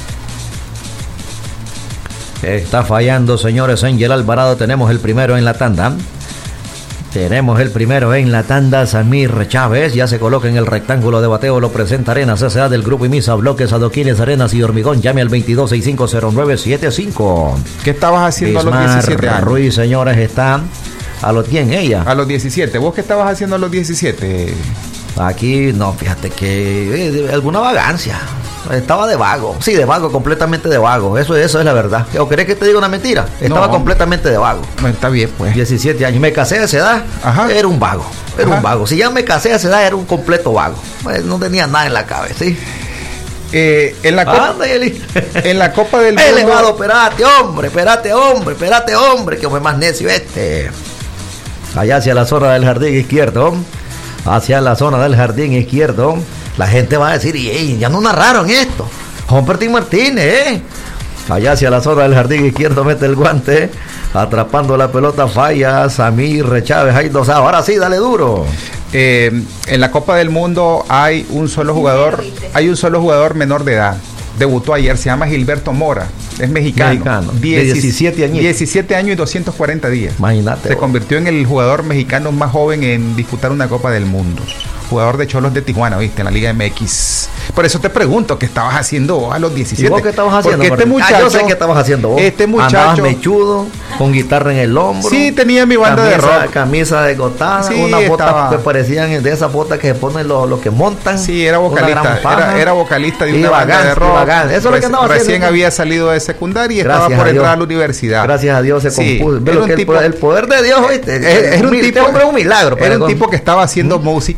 S1: Está fallando, señores, Ángel Alvarado. Tenemos el primero en la tanda. Tenemos el primero en la tanda, Samir Chávez. Ya se coloca en el rectángulo de bateo. Lo presenta Arenas S A del Grupo Imisa, bloques, adoquines, arenas y hormigón. Llame al veintidós sesenta y cinco cero nueve setenta y cinco.
S5: ¿Qué estabas haciendo Bismar a los diecisiete años?
S1: Ruiz, señores, está a los diez ella.
S5: A los diecisiete. ¿Vos qué estabas haciendo a los diecisiete?
S1: Aquí, no, fíjate que eh, alguna vagancia. Estaba de vago. Sí, de vago, completamente de vago. Eso, eso es la verdad. ¿O querés que te diga una mentira? Estaba no, completamente de vago.
S5: Bueno, está bien, pues.
S1: diecisiete años. Me casé a esa edad. Ajá. Era un vago. Era Ajá. un vago. Si ya me casé a esa edad, era un completo vago. Pues no tenía nada en la cabeza, ¿sí?
S5: Eh, en, la copa, en la Copa del Mundo.
S1: Elevado, espérate, hombre, espérate, hombre, espérate, hombre, que hombre más necio este. Allá hacia la zona del jardín izquierdo. Hacia la zona del jardín izquierdo. La gente va a decir, y ya no narraron esto. Humberto Martínez, ¿eh? Allá hacia la zona del jardín izquierdo mete el guante. Atrapando la pelota, falla Samir Chávez. Hay dos. Ahora sí, dale duro.
S5: Eh, en la Copa del Mundo hay un solo jugador, hay un solo jugador menor de edad. Debutó ayer, se llama Gilberto Mora. Es mexicano.
S1: mexicano diecisiete años.
S5: diecisiete años y doscientos cuarenta días.
S1: Imagínate.
S5: Se convirtió en el jugador mexicano más joven en disputar una Copa del Mundo. Jugador de Cholos de Tijuana, ¿viste? En la Liga M X. Por eso te pregunto, ¿qué estabas haciendo vos a los diecisiete?
S1: ¿Y vos qué estabas haciendo?
S5: Porque este muchacho,
S1: ah, yo sé qué estabas haciendo vos.
S5: Este muchacho.
S1: Andabas mechudo, con guitarra en el hombro.
S5: Sí, tenía mi banda
S1: camisa,
S5: de rock.
S1: Camisa degotada,
S5: sí,
S1: unas botas
S5: estaba...
S1: que parecían de esas botas que se ponen los, los que montan.
S5: Sí, era vocalista. Era, era vocalista de una banda
S1: vagán,
S5: de rock.
S1: Vagán. Eso es lo que andaba
S5: Recién
S1: haciendo.
S5: había salido de secundaria y Gracias estaba por entrar a la universidad.
S1: Gracias a Dios se
S5: sí,
S1: compuso. Ve tipo, el, poder, el poder de Dios, ¿viste?
S5: Era un, tipo,
S1: hombre, un milagro.
S5: Era un tipo que estaba haciendo ¿Mm? música en esa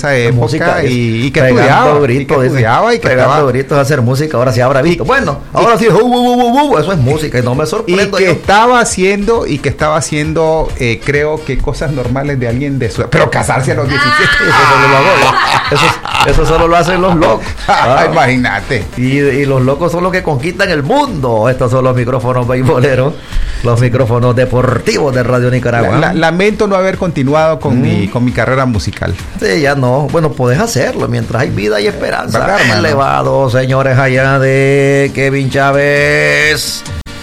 S5: esa época
S1: música,
S5: y, y que
S1: pegando
S5: estudiaba,
S1: gritos,
S5: y que estudiaba y que
S1: pegando
S5: estaba,
S1: gritos a hacer música, ahora sí habrá visto. Bueno, ahora
S5: y,
S1: sí, uh, uh, uh, uh, eso es música y no me
S5: y
S1: sorprendo.
S5: que
S1: yo.
S5: estaba haciendo y que estaba haciendo, eh, creo que cosas normales de alguien de su, pero casarse a los diecisiete.
S1: Eso solo lo hago yo. Eso, eso solo lo hacen los locos.
S5: Ah, imagínate.
S1: Y, y los locos son los que conquistan el mundo. Estos son los micrófonos beisboleros, los micrófonos deportivos de Radio Nicaragua.
S5: La, la, lamento no haber continuado con, mm. mi, con mi carrera musical.
S1: Sí, ya no. Bueno, puedes hacerlo mientras hay vida y esperanza.
S5: ¿Verdad, hermano?
S1: Elevado, señores, allá de Kevin Chávez.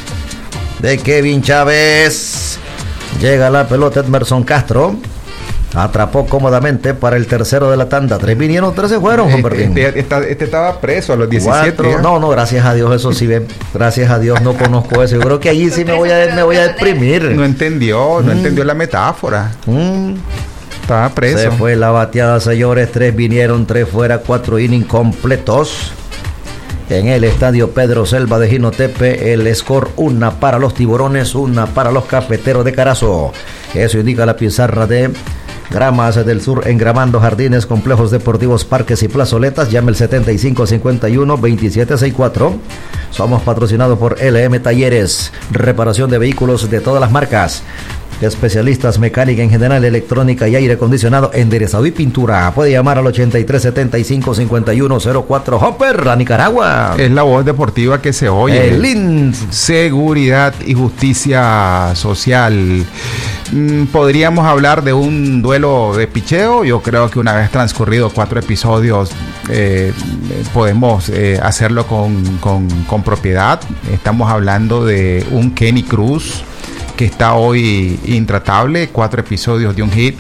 S1: De Kevin Chávez. Llega la pelota Edmerson Castro. Atrapó cómodamente para el tercero de la tanda. Tres vinieron, tres se fueron, Juan Bertín.
S5: Este, este, este estaba preso a los diecisiete.
S1: Cuatro, no, no, gracias a Dios, eso sí, ven. Gracias a Dios no conozco eso. Yo creo que allí sí me voy a, me voy a deprimir.
S5: No entendió, no
S1: mm.
S5: entendió la metáfora.
S1: Mm.
S5: Estaba preso.
S1: Se fue la bateada, señores. Tres vinieron, tres fuera, cuatro innings completos. En el estadio Pedro Selva de Jinotepe, el score una para los Tiburones, una para los Cafeteros de Carazo. Eso indica la pizarra de Gramas del Sur, engramando jardines, complejos deportivos, parques y plazoletas. Llame el setenta y cinco cincuenta y uno veintisiete sesenta y cuatro. Somos patrocinados por L M Talleres, reparación de vehículos de todas las marcas. Especialistas mecánica en general, electrónica y aire acondicionado, enderezado y pintura. Puede llamar al ochenta y tres setenta y cinco cincuenta y uno cero cuatro. Hopper, a Nicaragua.
S5: Es la voz deportiva que se oye.
S1: El I N S.
S5: Seguridad y justicia social. Mm, podríamos hablar de un duelo de picheo. Yo creo que una vez transcurrido cuatro episodios eh, podemos eh, hacerlo con, con, con propiedad. Estamos hablando de un Kenny Cruz que está hoy intratable, cuatro episodios de un hit,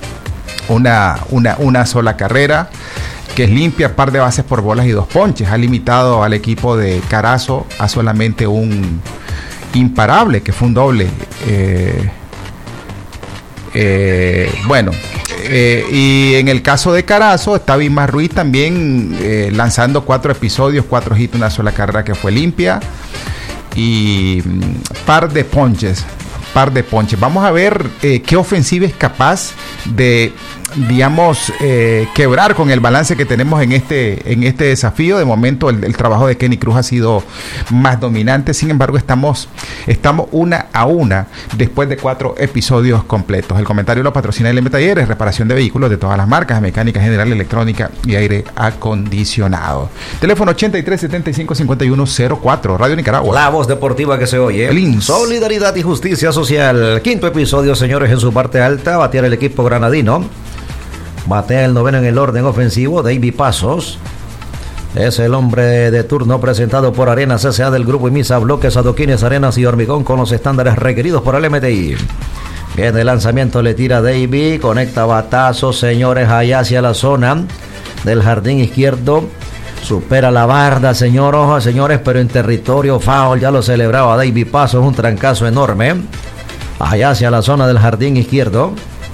S5: una, una, una sola carrera, que es limpia, par de bases por bolas y dos ponches. Ha limitado al equipo de Carazo a solamente un imparable, que fue un doble. Eh, eh, bueno, eh, y en el caso de Carazo está Bismar Ruiz también eh, lanzando cuatro episodios, cuatro hits, una sola carrera que fue limpia, y mm, par de ponches. par de ponches. Vamos a ver eh, qué ofensiva es capaz de, digamos, eh, quebrar con el balance que tenemos en este, en este desafío. De momento el, el trabajo de Kenny Cruz ha sido más dominante, sin embargo estamos, estamos una a una después de cuatro episodios completos. El comentario lo patrocina L M Talleres, reparación de vehículos de todas las marcas, mecánica general, electrónica y aire acondicionado. Teléfono ochenta y tres setenta y cinco cincuenta y uno cero cuatro, Radio Nicaragua.
S1: La voz deportiva que se oye.
S5: El I N S.
S1: Solidaridad y justicia social. Quinto episodio, señores, en su parte alta. Batear el equipo granadino. Batea el noveno en el orden ofensivo. David Pasos es el hombre de turno, presentado por Arenas S A del Grupo Imisa, bloques, adoquines, arenas y hormigón con los estándares requeridos por el M T I. Bien, el lanzamiento le tira David, conecta batazo, señores, allá hacia la zona del jardín izquierdo. Supera la barda, señor, ojo, señores, pero en territorio foul. Ya lo celebraba David Pasos, un trancazo enorme. Allá hacia la zona del jardín izquierdo.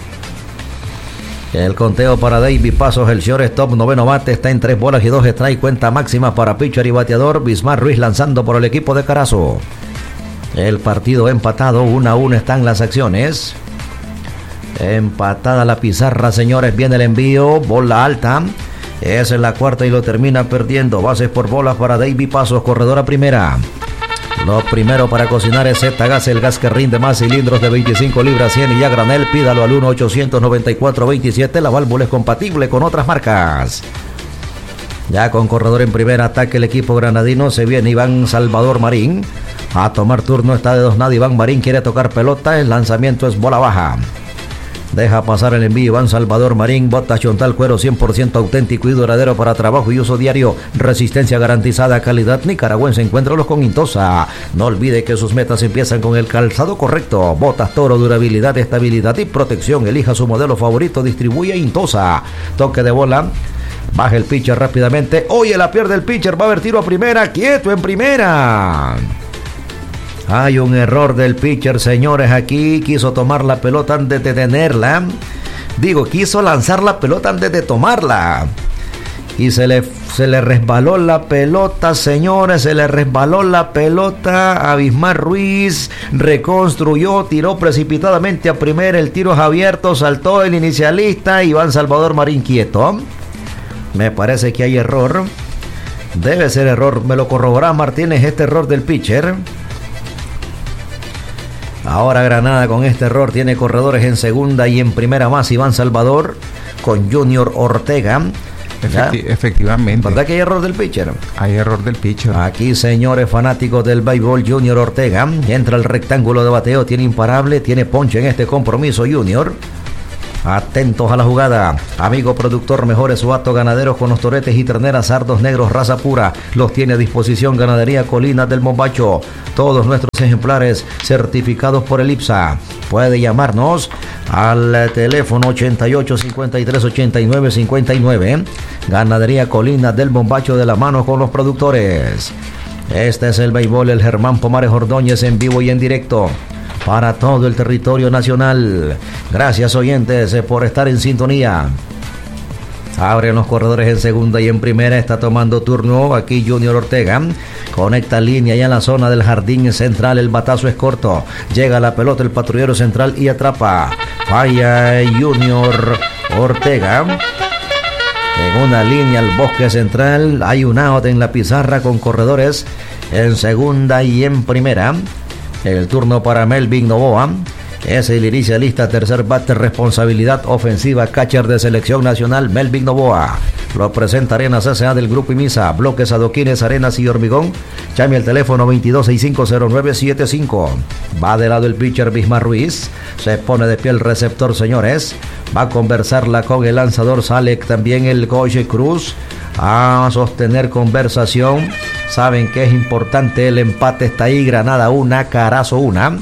S1: El conteo para David Pasos, el shortstop, noveno bate, está en tres bolas y dos strikes, cuenta máxima para pitcher y bateador. Bismar Ruiz lanzando por el equipo de Carazo. El partido empatado, uno a uno están las acciones. Empatada la pizarra, señores, viene el envío, bola alta. Es en la cuarta y lo termina perdiendo. Bases por bolas para David Pasos, corredor a primera. Lo primero para cocinar es Z-Gas, el gas que rinde más, cilindros de veinticinco libras, cien y a granel. Pídalo al uno ochocientos noventa y cuatro veintisiete. La válvula es compatible con otras marcas. Ya con corredor en primera, ataque el equipo granadino. Se viene Iván Salvador Marín a tomar turno. Está de dos nada. Iván Marín quiere tocar pelota. El lanzamiento es bola baja. Deja pasar el envío Iván Salvador Marín. Bota Chontal, cuero cien por ciento auténtico y duradero para trabajo y uso diario. Resistencia garantizada, calidad nicaragüense. Encuéntralos con Intosa. No olvide que sus metas empiezan con el calzado correcto. Botas Toro, durabilidad, estabilidad y protección. Elija su modelo favorito, distribuye Intosa. Toque de bola. Baja el pitcher rápidamente. Oye, la pierde el pitcher. Va a haber tiro a primera. Quieto en primera. Hay un error del pitcher, señores. Aquí quiso tomar la pelota antes de tenerla. Digo, quiso lanzar la pelota antes de tomarla. Y se le Se le resbaló la pelota, señores, se le resbaló la pelota a Bismar Ruiz, reconstruyó, tiró precipitadamente a primera, el tiro es abierto, saltó el inicialista, Iván Salvador Marín quieto. Me parece que hay error, debe ser error, me lo corroborará Martínez, este error del pitcher. Ahora Granada con este error tiene corredores en segunda y en primera más Iván Salvador con Junior Ortega.
S5: Efecti- efectivamente.
S1: ¿Verdad que hay error del pitcher?
S5: Hay error del pitcher.
S1: Aquí, señores fanáticos del béisbol, Junior Ortega entra al rectángulo de bateo, tiene imparable, tiene ponche en este compromiso Junior. Atentos a la jugada. Amigo productor, mejores suatos ganaderos con los toretes y terneras, sardos negros, raza pura. Los tiene a disposición Ganadería Colinas del Mombacho. Todos nuestros ejemplares certificados por el I P S A. Puede llamarnos al teléfono ochenta y ocho, cincuenta y tres, ochenta y nueve, cincuenta y nueve. Ganadería Colinas del Mombacho, de la mano con los productores. Este es el béisbol, el Germán Pomares Ordóñez, en vivo y en directo para todo el territorio nacional. Gracias, oyentes, por estar en sintonía. Abren los corredores en segunda y en primera. Está tomando turno aquí Junior Ortega. Conecta línea ya en la zona del jardín central. El batazo es corto. Llega la pelota el patrullero central y atrapa. Falla Junior Ortega. En una línea al bosque central. Hay un out en la pizarra con corredores en segunda y en primera. El turno para Melvin Novoa. Es el inicialista, tercer bate, responsabilidad ofensiva, catcher de selección nacional, Melvin Novoa. Lo presenta Arenas S A del Grupo Imisa, bloques, adoquines, arenas y hormigón. Llame al teléfono veintidós sesenta y cinco cero nueve setenta y cinco. Va de lado el pitcher Bismar Ruiz. Se pone de pie el receptor, señores. Va a conversarla con el lanzador. Sale también el coach Cruz a sostener conversación. Saben que es importante, el empate está ahí. Granada una, Carazo una.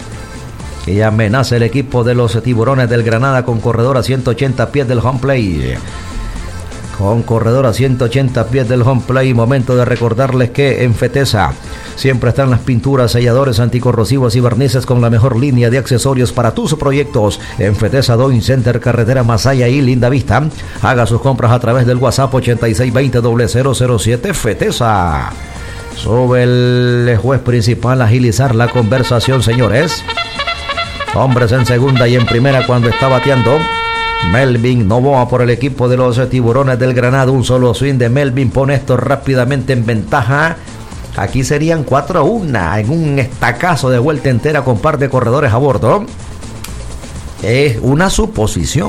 S1: Y amenaza el equipo de los Tiburones del Granada con corredor a ciento ochenta pies del home play. Con corredor a ciento ochenta pies del home play. Momento de recordarles que en Fetesa siempre están las pinturas, selladores, anticorrosivos y barnices con la mejor línea de accesorios para tus proyectos. En Fetesa Doing Center, carretera Masaya y Linda Vista. Haga sus compras a través del WhatsApp ochenta y seis veinte cero cero cero siete. Fetesa. Sube el juez principal a agilizar la conversación, señores. Hombres en segunda y en primera cuando está bateando Melvin Novoa por el equipo de los Tiburones del Granada. Un solo swing de Melvin pone esto rápidamente en ventaja. Aquí serían cuatro a uno en un estacazo de vuelta entera con par de corredores a bordo. Es una suposición.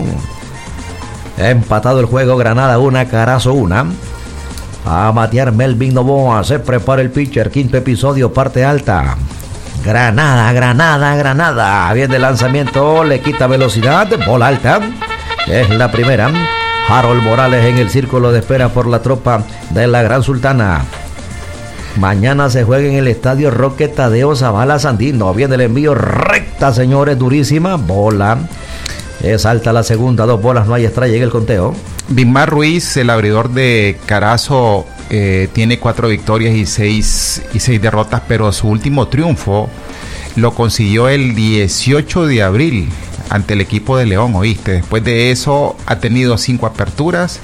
S1: Empatado el juego, Granada una, Carazo una. A batear Melvin Novoa. Se prepara el pitcher. Quinto episodio, parte alta. Granada, Granada, Granada. Viene el lanzamiento, le quita velocidad. Bola alta. Es la primera. Harold Morales en el círculo de espera por la tropa de la Gran Sultana. Mañana se juega en el estadio Roque Tadeo Zavala Sandino. Viene el envío recta, señores, durísima. Bola. Es alta la segunda, dos bolas, no hay strike en el conteo.
S5: Bismar Ruiz, el abridor de Carazo, eh, tiene cuatro victorias y seis, y seis derrotas, pero su último triunfo lo consiguió el dieciocho de abril ante el equipo de León, ¿oíste? Después de eso ha tenido cinco aperturas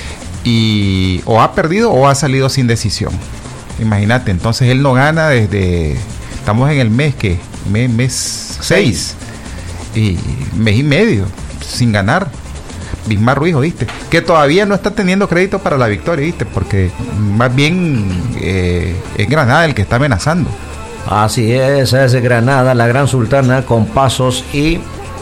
S5: y o ha perdido o ha salido sin decisión. Imagínate, entonces él no gana desde, estamos en el mes que, mes, mes seis, y mes y medio sin ganar. Bismar Ruiz, ¿oíste? Que todavía no está teniendo crédito para la victoria, ¿viste? Porque más bien eh, es Granada el que está amenazando.
S1: Así es, es Granada, la Gran Sultana con Pasos y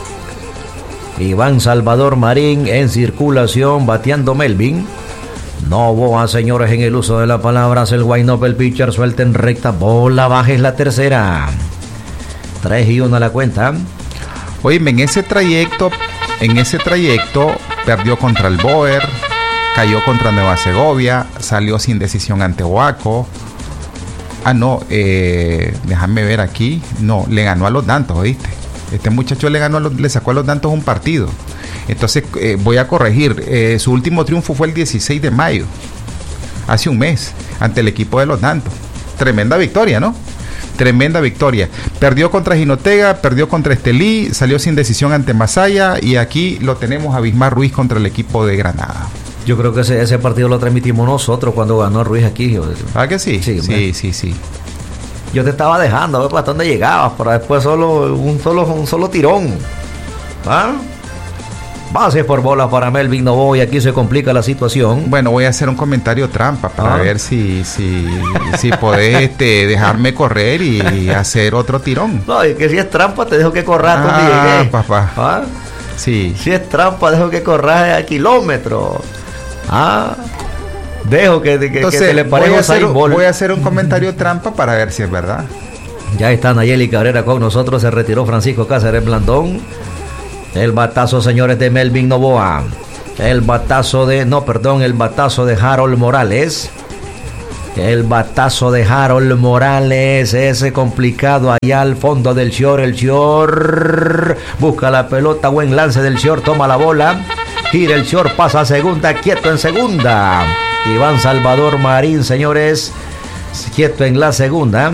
S1: Iván Salvador Marín en circulación, bateando Melvin Novoa, señores, en el uso de la palabra. Hace el wind-up, el pitcher suelta en recta, bola baja, es la tercera. tres y uno a la cuenta.
S5: Oye, en ese trayecto, en ese trayecto perdió contra el Boer, cayó contra Nueva Segovia, salió sin decisión ante Huaco. Ah, no, eh, déjame ver aquí. No, le ganó a los Dantos, ¿oíste? Este muchacho le ganó a los, le sacó a los Dantos un partido. Entonces, eh, voy a corregir. Eh, su último triunfo fue el dieciséis de mayo, hace un mes, ante el equipo de los Dantos. Tremenda victoria, ¿no? Tremenda victoria. Perdió contra Jinotega, perdió contra Estelí, salió sin decisión ante Masaya y aquí lo tenemos a Bismar Ruiz contra el equipo de Granada.
S1: Yo creo que ese, ese partido lo transmitimos nosotros cuando ganó Ruiz aquí.
S5: ¿Ah, que sí?
S1: Sí,
S5: sí, sí, sí.
S1: Yo te estaba dejando a ver hasta dónde llegabas, pero después solo un solo, un solo tirón. ¿Ah? Bases por bolas para Melvin Novoa y aquí se complica la situación.
S5: Bueno, voy a hacer un comentario trampa para
S1: ah.
S5: ver si si, si podés este, dejarme correr y hacer otro tirón.
S1: No, y que si es trampa te dejo que corras
S5: ah,
S1: donde llegué.
S5: papá.
S1: ¿Ah?
S5: Sí.
S1: Si es trampa dejo que corras a kilómetros. Ah, dejo que, que,
S5: Entonces,
S1: que te le
S5: voy, a hacer,
S1: voy
S5: voy a hacer un comentario trampa para ver si es verdad.
S1: Ya está Nayeli Cabrera con nosotros. Se retiró Francisco Cáceres Blandón. El batazo, señores, de Melvin Novoa. El batazo de... No, perdón, el batazo de Harold Morales. El batazo de Harold Morales. Ese complicado allá al fondo del short. El short busca la pelota. Buen lance del short. Toma la bola. Gira el short. Pasa a segunda. Quieto en segunda. Iván Salvador Marín, señores. Quieto en la segunda.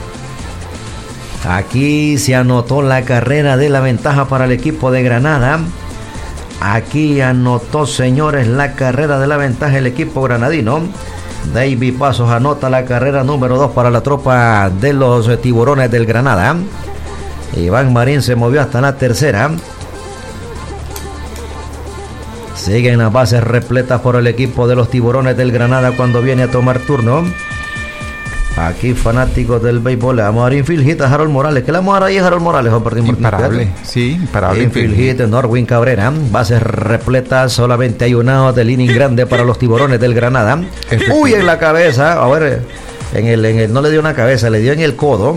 S1: Aquí se anotó la carrera de la ventaja para el equipo de Granada. Aquí anotó, señores, la carrera de la ventaja el equipo granadino. David Pasos anota la carrera número dos para la tropa de los Tiburones del Granada. Iván Marín se movió hasta la tercera. Siguen las bases repletas por el equipo de los Tiburones del Granada cuando viene a tomar turno. Aquí fanáticos del béisbol, le vamos a dar infield hit a Harold Morales. ¿Qué le vamos a dar ahí a Harold Morales?
S5: Imparable, sí, imparable.
S1: Infield hit de Norwin Cabrera. Bases repletas, solamente hay un out del inning grande para los Tiburones del Granada. Uy, en la cabeza, a ver, en el, en el, no le dio una cabeza, le dio en el codo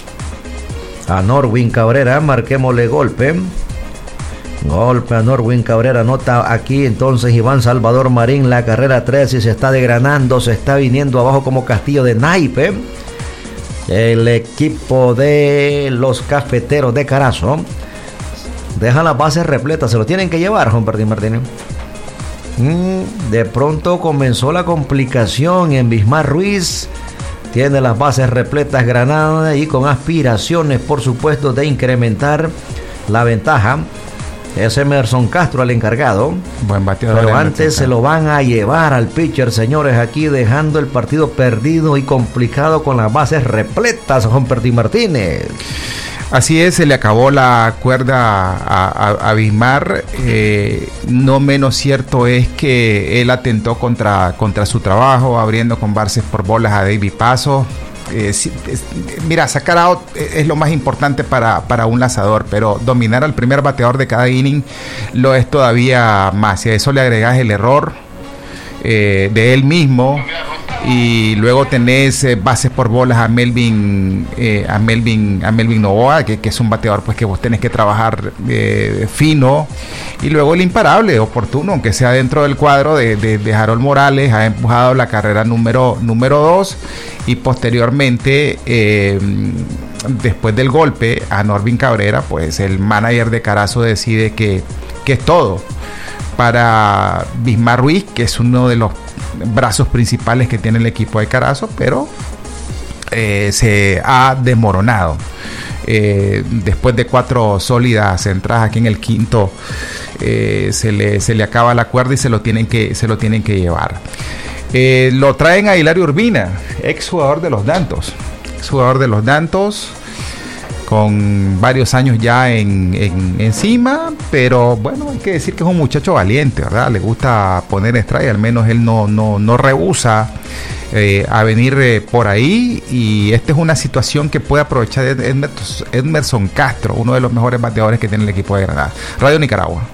S1: a Norwin Cabrera. Marquémosle golpe. Golpe a Norwin Cabrera, anota aquí entonces Iván Salvador Marín la carrera tres y se está degranando, se está viniendo abajo como castillo de naipe. El equipo de los Cafeteros de Carazo deja las bases repletas, se lo tienen que llevar, Juan Martín Martínez. Mm, de pronto comenzó la complicación en Bismar Ruiz. Tiene las bases repletas Granada y con aspiraciones, por supuesto, de incrementar la ventaja. Es Emerson Castro el encargado.
S5: Buen bateador.
S1: Pero antes se lo van a llevar al pitcher, señores, aquí dejando el partido perdido y complicado con las bases repletas, Juan Martín Martínez.
S5: Así es, se le acabó la cuerda a, a, a Bismar. Eh, no menos cierto es que él atentó contra, contra su trabajo, abriendo con bases por bolas a David Pasos. Eh, si, es, mira, sacar out es lo más importante para, para un lanzador, pero dominar al primer bateador de cada inning lo es todavía más. Y a eso le agregas el error eh, de él mismo. Y luego tenés eh, bases por bolas a Melvin eh, a Melvin a Melvin Novoa, que, que es un bateador pues que vos tenés que trabajar eh, fino. Y luego el imparable, oportuno, aunque sea dentro del cuadro de, de, de Harold Morales, ha empujado la carrera número número dos. Y posteriormente, eh, después del golpe a Norwin Cabrera, pues el manager de Carazo decide que, que es todo para Bismar Ruiz, que es uno de los brazos principales que tiene el equipo de Carazo, pero eh, se ha desmoronado. Eh, después de cuatro sólidas entradas aquí en el quinto, eh, se, le, se le acaba la cuerda y se lo tienen que, se lo tienen que llevar. Eh, lo traen a Hilario Urbina, ex jugador de los Dantos, ex jugador de los Dantos, con varios años ya en, en, encima, pero bueno, hay que decir que es un muchacho valiente, ¿verdad? Le gusta poner strike, al menos él no, no, no rehúsa eh, a venir eh, por ahí, y esta es una situación que puede aprovechar Emerson Castro, uno de los mejores bateadores que tiene el equipo de Granada. Radio Nicaragua.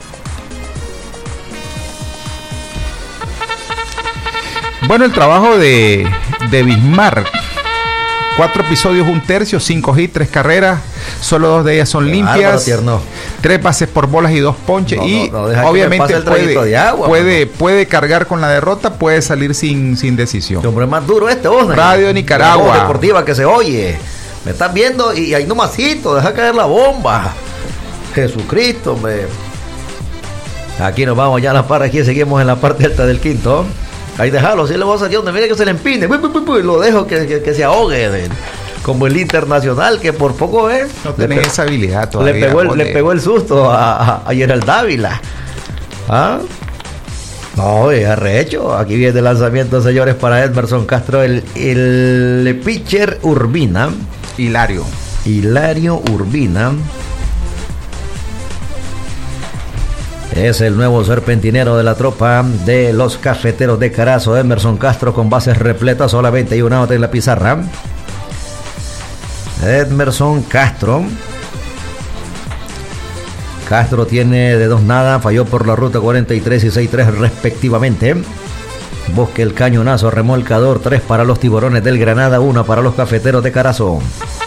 S5: Bueno, el trabajo de, de Bismar. Cuatro episodios, un tercio, cinco hits, tres carreras. Solo dos de ellas son limpias. Bárbaro, tres bases por bolas y dos ponches. No, y no, no, obviamente puede, agua, puede, puede cargar con la derrota, puede salir sin, sin decisión.
S1: El hombre más duro este, vos,
S5: Radio Nicaragua.
S1: La voz deportiva que se oye. Me estás viendo y ahí nomasito, deja caer la bomba. Jesucristo, hombre. Aquí nos vamos ya a la par, aquí seguimos en la parte alta del quinto. Ahí déjalo, si le voy a salir donde mire que se le empine, lo dejo que, que, que se ahogue, de, como el Internacional, que por poco es.
S5: No tenés esa habilidad todavía.
S1: Le pegó el, le pegó el susto a, a, a Gerald Dávila. ¿Ah? No, es arrecho. Aquí viene el lanzamiento, señores, para Edmerson Castro, el, el pitcher Urbina.
S5: Hilario.
S1: Hilario Urbina. Es el nuevo serpentinero de la tropa de los Cafeteros de Carazo. Edmerson Castro con bases repletas, solamente hay una nota en la pizarra. Edmerson Castro. Castro tiene de dos nada, falló por la ruta cuarenta y tres y sesenta y tres respectivamente. Busque el cañonazo remolcador, tres para los Tiburones del Granada, uno para los Cafeteros de Carazo.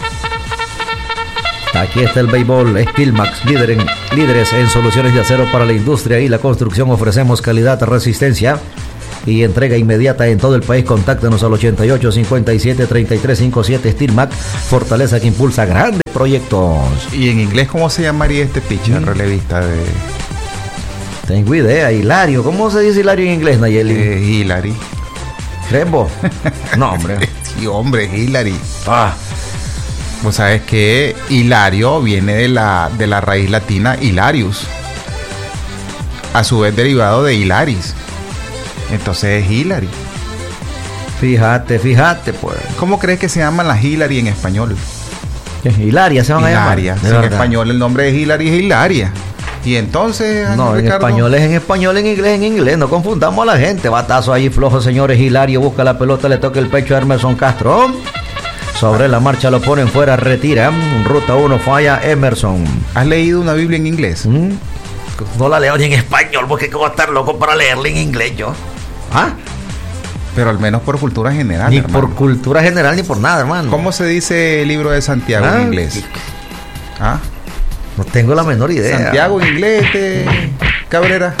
S1: Aquí está el béisbol, Steelmax, líder en, líderes en soluciones de acero para la industria y la construcción. Ofrecemos calidad, resistencia y entrega inmediata en todo el país. Contáctanos al ochenta y ocho, cincuenta y siete, treinta y tres cincuenta y siete. Steelmax, fortaleza que impulsa grandes proyectos.
S5: ¿Y en inglés cómo se llamaría este pitcher ¿Mm? relevista de...?
S1: Tengo idea, Hilario. ¿Cómo se dice Hilario en inglés, Nayeli?
S5: Eh, Hilary.
S1: ¿Crembo? No, hombre.
S5: Sí, hombre, Hilary.
S1: Ah.
S5: Vos sabes que Hilario viene de la, de la raíz latina Hilarius, a su vez derivado de Hilaris. Entonces es Hilary.
S1: Fíjate, fíjate, pues.
S5: ¿Cómo crees que se llaman las Hilary en español?
S1: Hilaria se van
S5: Hilaria.
S1: a llamar.
S5: Sí, en español el nombre de Hilary es Hilaria. Y entonces,
S1: no, en
S5: Ricardo,
S1: español es en español, en inglés en inglés. No confundamos a la gente. Batazo ahí flojo, señores. Hilario busca la pelota, le toca el pecho a Edmerson Castro. Sobre la marcha lo ponen fuera, retira. Ruta uno, falla Emerson.
S5: ¿Has leído una Biblia en inglés?
S1: ¿Mm? No la leo ni en español, porque voy a estar loco para leerla en inglés yo. ¿Ah?
S5: Pero al menos por cultura general,
S1: Ni
S5: hermano.
S1: por cultura general, ni por nada, hermano.
S5: ¿Cómo se dice el libro de Santiago
S1: ¿Ah?
S5: en inglés? ¿Ah?
S1: No tengo la menor idea.
S5: Santiago en inglés, este... Cabrera.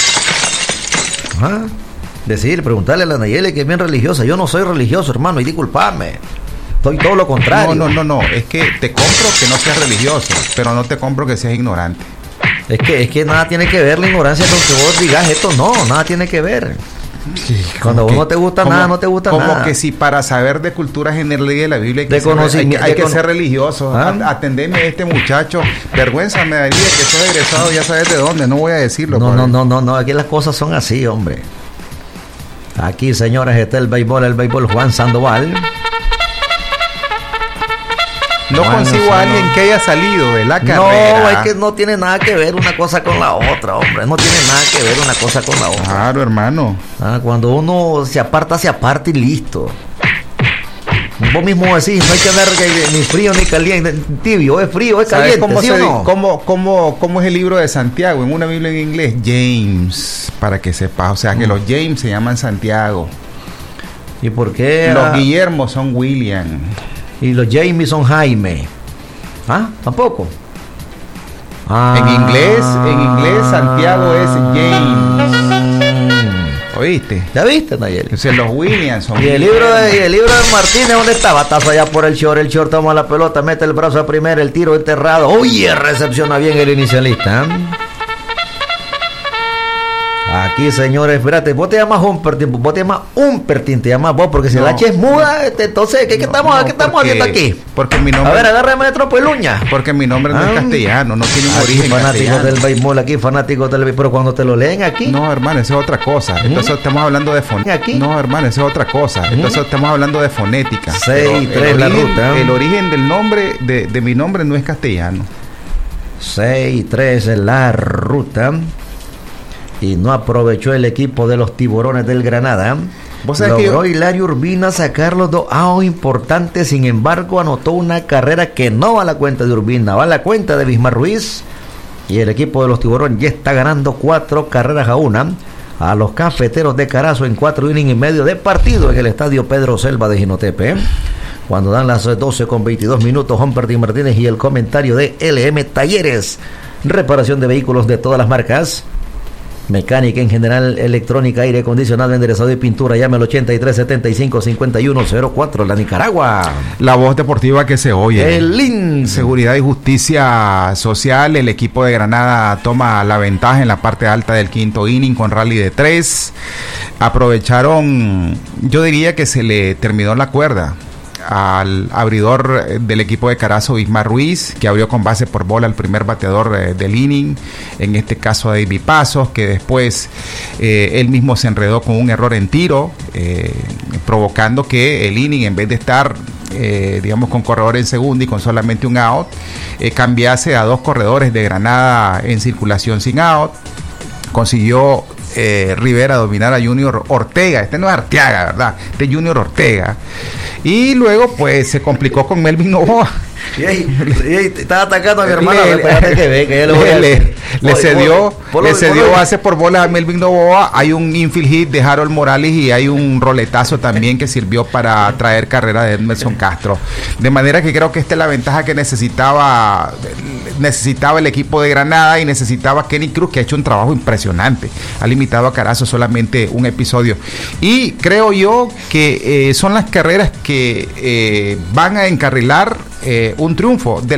S1: ¿Ah? Decir, preguntarle a la Nayeli, que es bien religiosa. Yo no soy religioso, hermano, y disculpame. Soy todo lo contrario.
S5: No, no, no, no. Es que te compro que no seas religioso, pero no te compro que seas ignorante.
S1: Es que, es que nada tiene que ver la ignorancia con que vos digas esto. No, nada tiene que ver.
S5: Sí,
S1: cuando
S5: que,
S1: no te gusta
S5: como,
S1: nada, no te gusta
S5: como
S1: nada.
S5: Como que si para saber de cultura general y de la Biblia hay que,
S1: de
S5: ser, hay que, hay que
S1: con...
S5: ser religioso. ¿Ah? Atendeme a este muchacho. Vergüenza me daría que soy egresado, ya sabes de dónde. No voy a decirlo.
S1: No, no, no, no, no. Aquí las cosas son así, hombre. Aquí, señores, está el béisbol, el béisbol Juan Sandoval.
S5: No
S1: Juan
S5: consigo
S1: Sandoval.
S5: a alguien que haya salido de la carrera.
S1: No, es que no tiene nada que ver una cosa con la otra, hombre. No tiene nada que ver una cosa con la otra.
S5: Claro, hermano.
S1: Ah, cuando uno se aparta, se aparta y listo. Vos mismo decís, no hay que andar ni frío ni caliente, tibio, es frío, es caliente,
S5: ¿Cómo,
S1: ¿sí
S5: se,
S1: o no?
S5: cómo, cómo, ¿Cómo es el libro de Santiago? En una Biblia en inglés, James, para que sepas. O sea, que mm. los James se llaman Santiago.
S1: ¿Y por qué?
S5: Los
S1: Ah,
S5: Guillermo son William.
S1: y los Jamie son Jaime. ¿Ah? ¿Tampoco? Ah.
S5: En inglés, en inglés Santiago es James. ¿Oíste?
S1: ¿Ya viste, Nayeli?
S5: Entonces los Williams son
S1: Y el libro de, y el libro de Martínez, ¿dónde está? Batazo allá por el short, el short toma la pelota, mete el brazo a primera, el tiro enterrado. Oye, recepciona bien el inicialista. ¿eh? Aquí, señores, espérate, vos te llamas Humpertin, vos te llamas Humpertin, te llamas vos, porque si
S5: No,
S1: el H es muda, este, entonces, ¿qué, qué
S5: No,
S1: estamos,
S5: no,
S1: ¿qué estamos
S5: porque-
S1: haciendo aquí?
S5: Porque mi
S1: A
S5: nombre,
S1: ver, agárrame de tropeluña.
S5: porque mi nombre no
S1: Ah.
S5: es castellano, no tiene un
S1: Aquí
S5: origen
S1: fanáticos
S5: castellano.
S1: del béisbol, aquí fanáticos del béisbol, pero cuando te lo leen aquí,
S5: No, hermano, eso es otra cosa. Entonces estamos hablando de fonética.
S1: ¿Aquí?
S5: No, hermano, eso es otra cosa. Entonces estamos hablando de fonética.
S1: Seis,
S5: Pero el
S1: tres, la
S5: origen-
S1: ruta.
S5: El origen del nombre, de, de mi nombre no es castellano.
S1: seis tres en la ruta. Y no aprovechó el equipo de los Tiburones del Granada.
S5: ¿Vos sabés que
S1: Logró
S5: yo-
S1: Hilario Urbina sacar los dos outs importantes. Sin embargo, anotó una carrera que no va a la cuenta de Urbina, va a la cuenta de Bismar Ruiz. Y el equipo de los Tiburones ya está ganando cuatro carreras a una a los Cafeteros de Carazo en cuatro innings y medio de partido en el estadio Pedro Selva de Jinotepe. Cuando dan las doce con veintidós minutos, Humpertin Martínez y el comentario de L M Talleres. Reparación de vehículos de todas las marcas. Mecánica en general, electrónica, aire acondicionado, enderezado y pintura. Llame al ochenta y tres setenta y cinco cincuenta y uno cero cuatro, la Nicaragua.
S5: La voz deportiva que se oye.
S1: El L I N.
S5: Seguridad y Justicia Social. El equipo de Granada toma la ventaja en la parte alta del quinto inning con rally de tres. Aprovecharon, yo diría que se le terminó la cuerda al abridor del equipo de Carazo, Ismar Ruiz, que abrió con base por bola al primer bateador eh, del inning, en este caso a David Pasos, que después eh, él mismo se enredó con un error en tiro, eh, provocando que el inning, en vez de estar Eh, digamos con corredor en segunda y con solamente un out, eh, cambiase a dos corredores de Granada en circulación sin out. Consiguió eh, Rivera dominar a Junior Ortega, este no es Arteaga, ¿verdad? Este es Junior Ortega, y luego pues se complicó con Melvin Novoa.
S1: Y ahí, y ahí estaba atacando a mi hermano.
S5: Le,
S1: espérate que ve, que ya le voy a
S5: le,
S1: decir.
S5: le
S1: Oye,
S5: cedió,
S1: polo,
S5: le
S1: polo,
S5: cedió
S1: polo.
S5: base por bola a Melvin Novoa. Hay un infield hit de Harold Morales y hay un roletazo también que sirvió para traer carrera de Edmerson Castro. De manera que creo que esta es la ventaja que necesitaba necesitaba el equipo de Granada y necesitaba Kenny Cruz, que ha hecho un trabajo impresionante. Ha limitado a Carazo solamente un episodio. Y creo yo que eh, son las carreras que eh, van a encarrilar eh, un triunfo de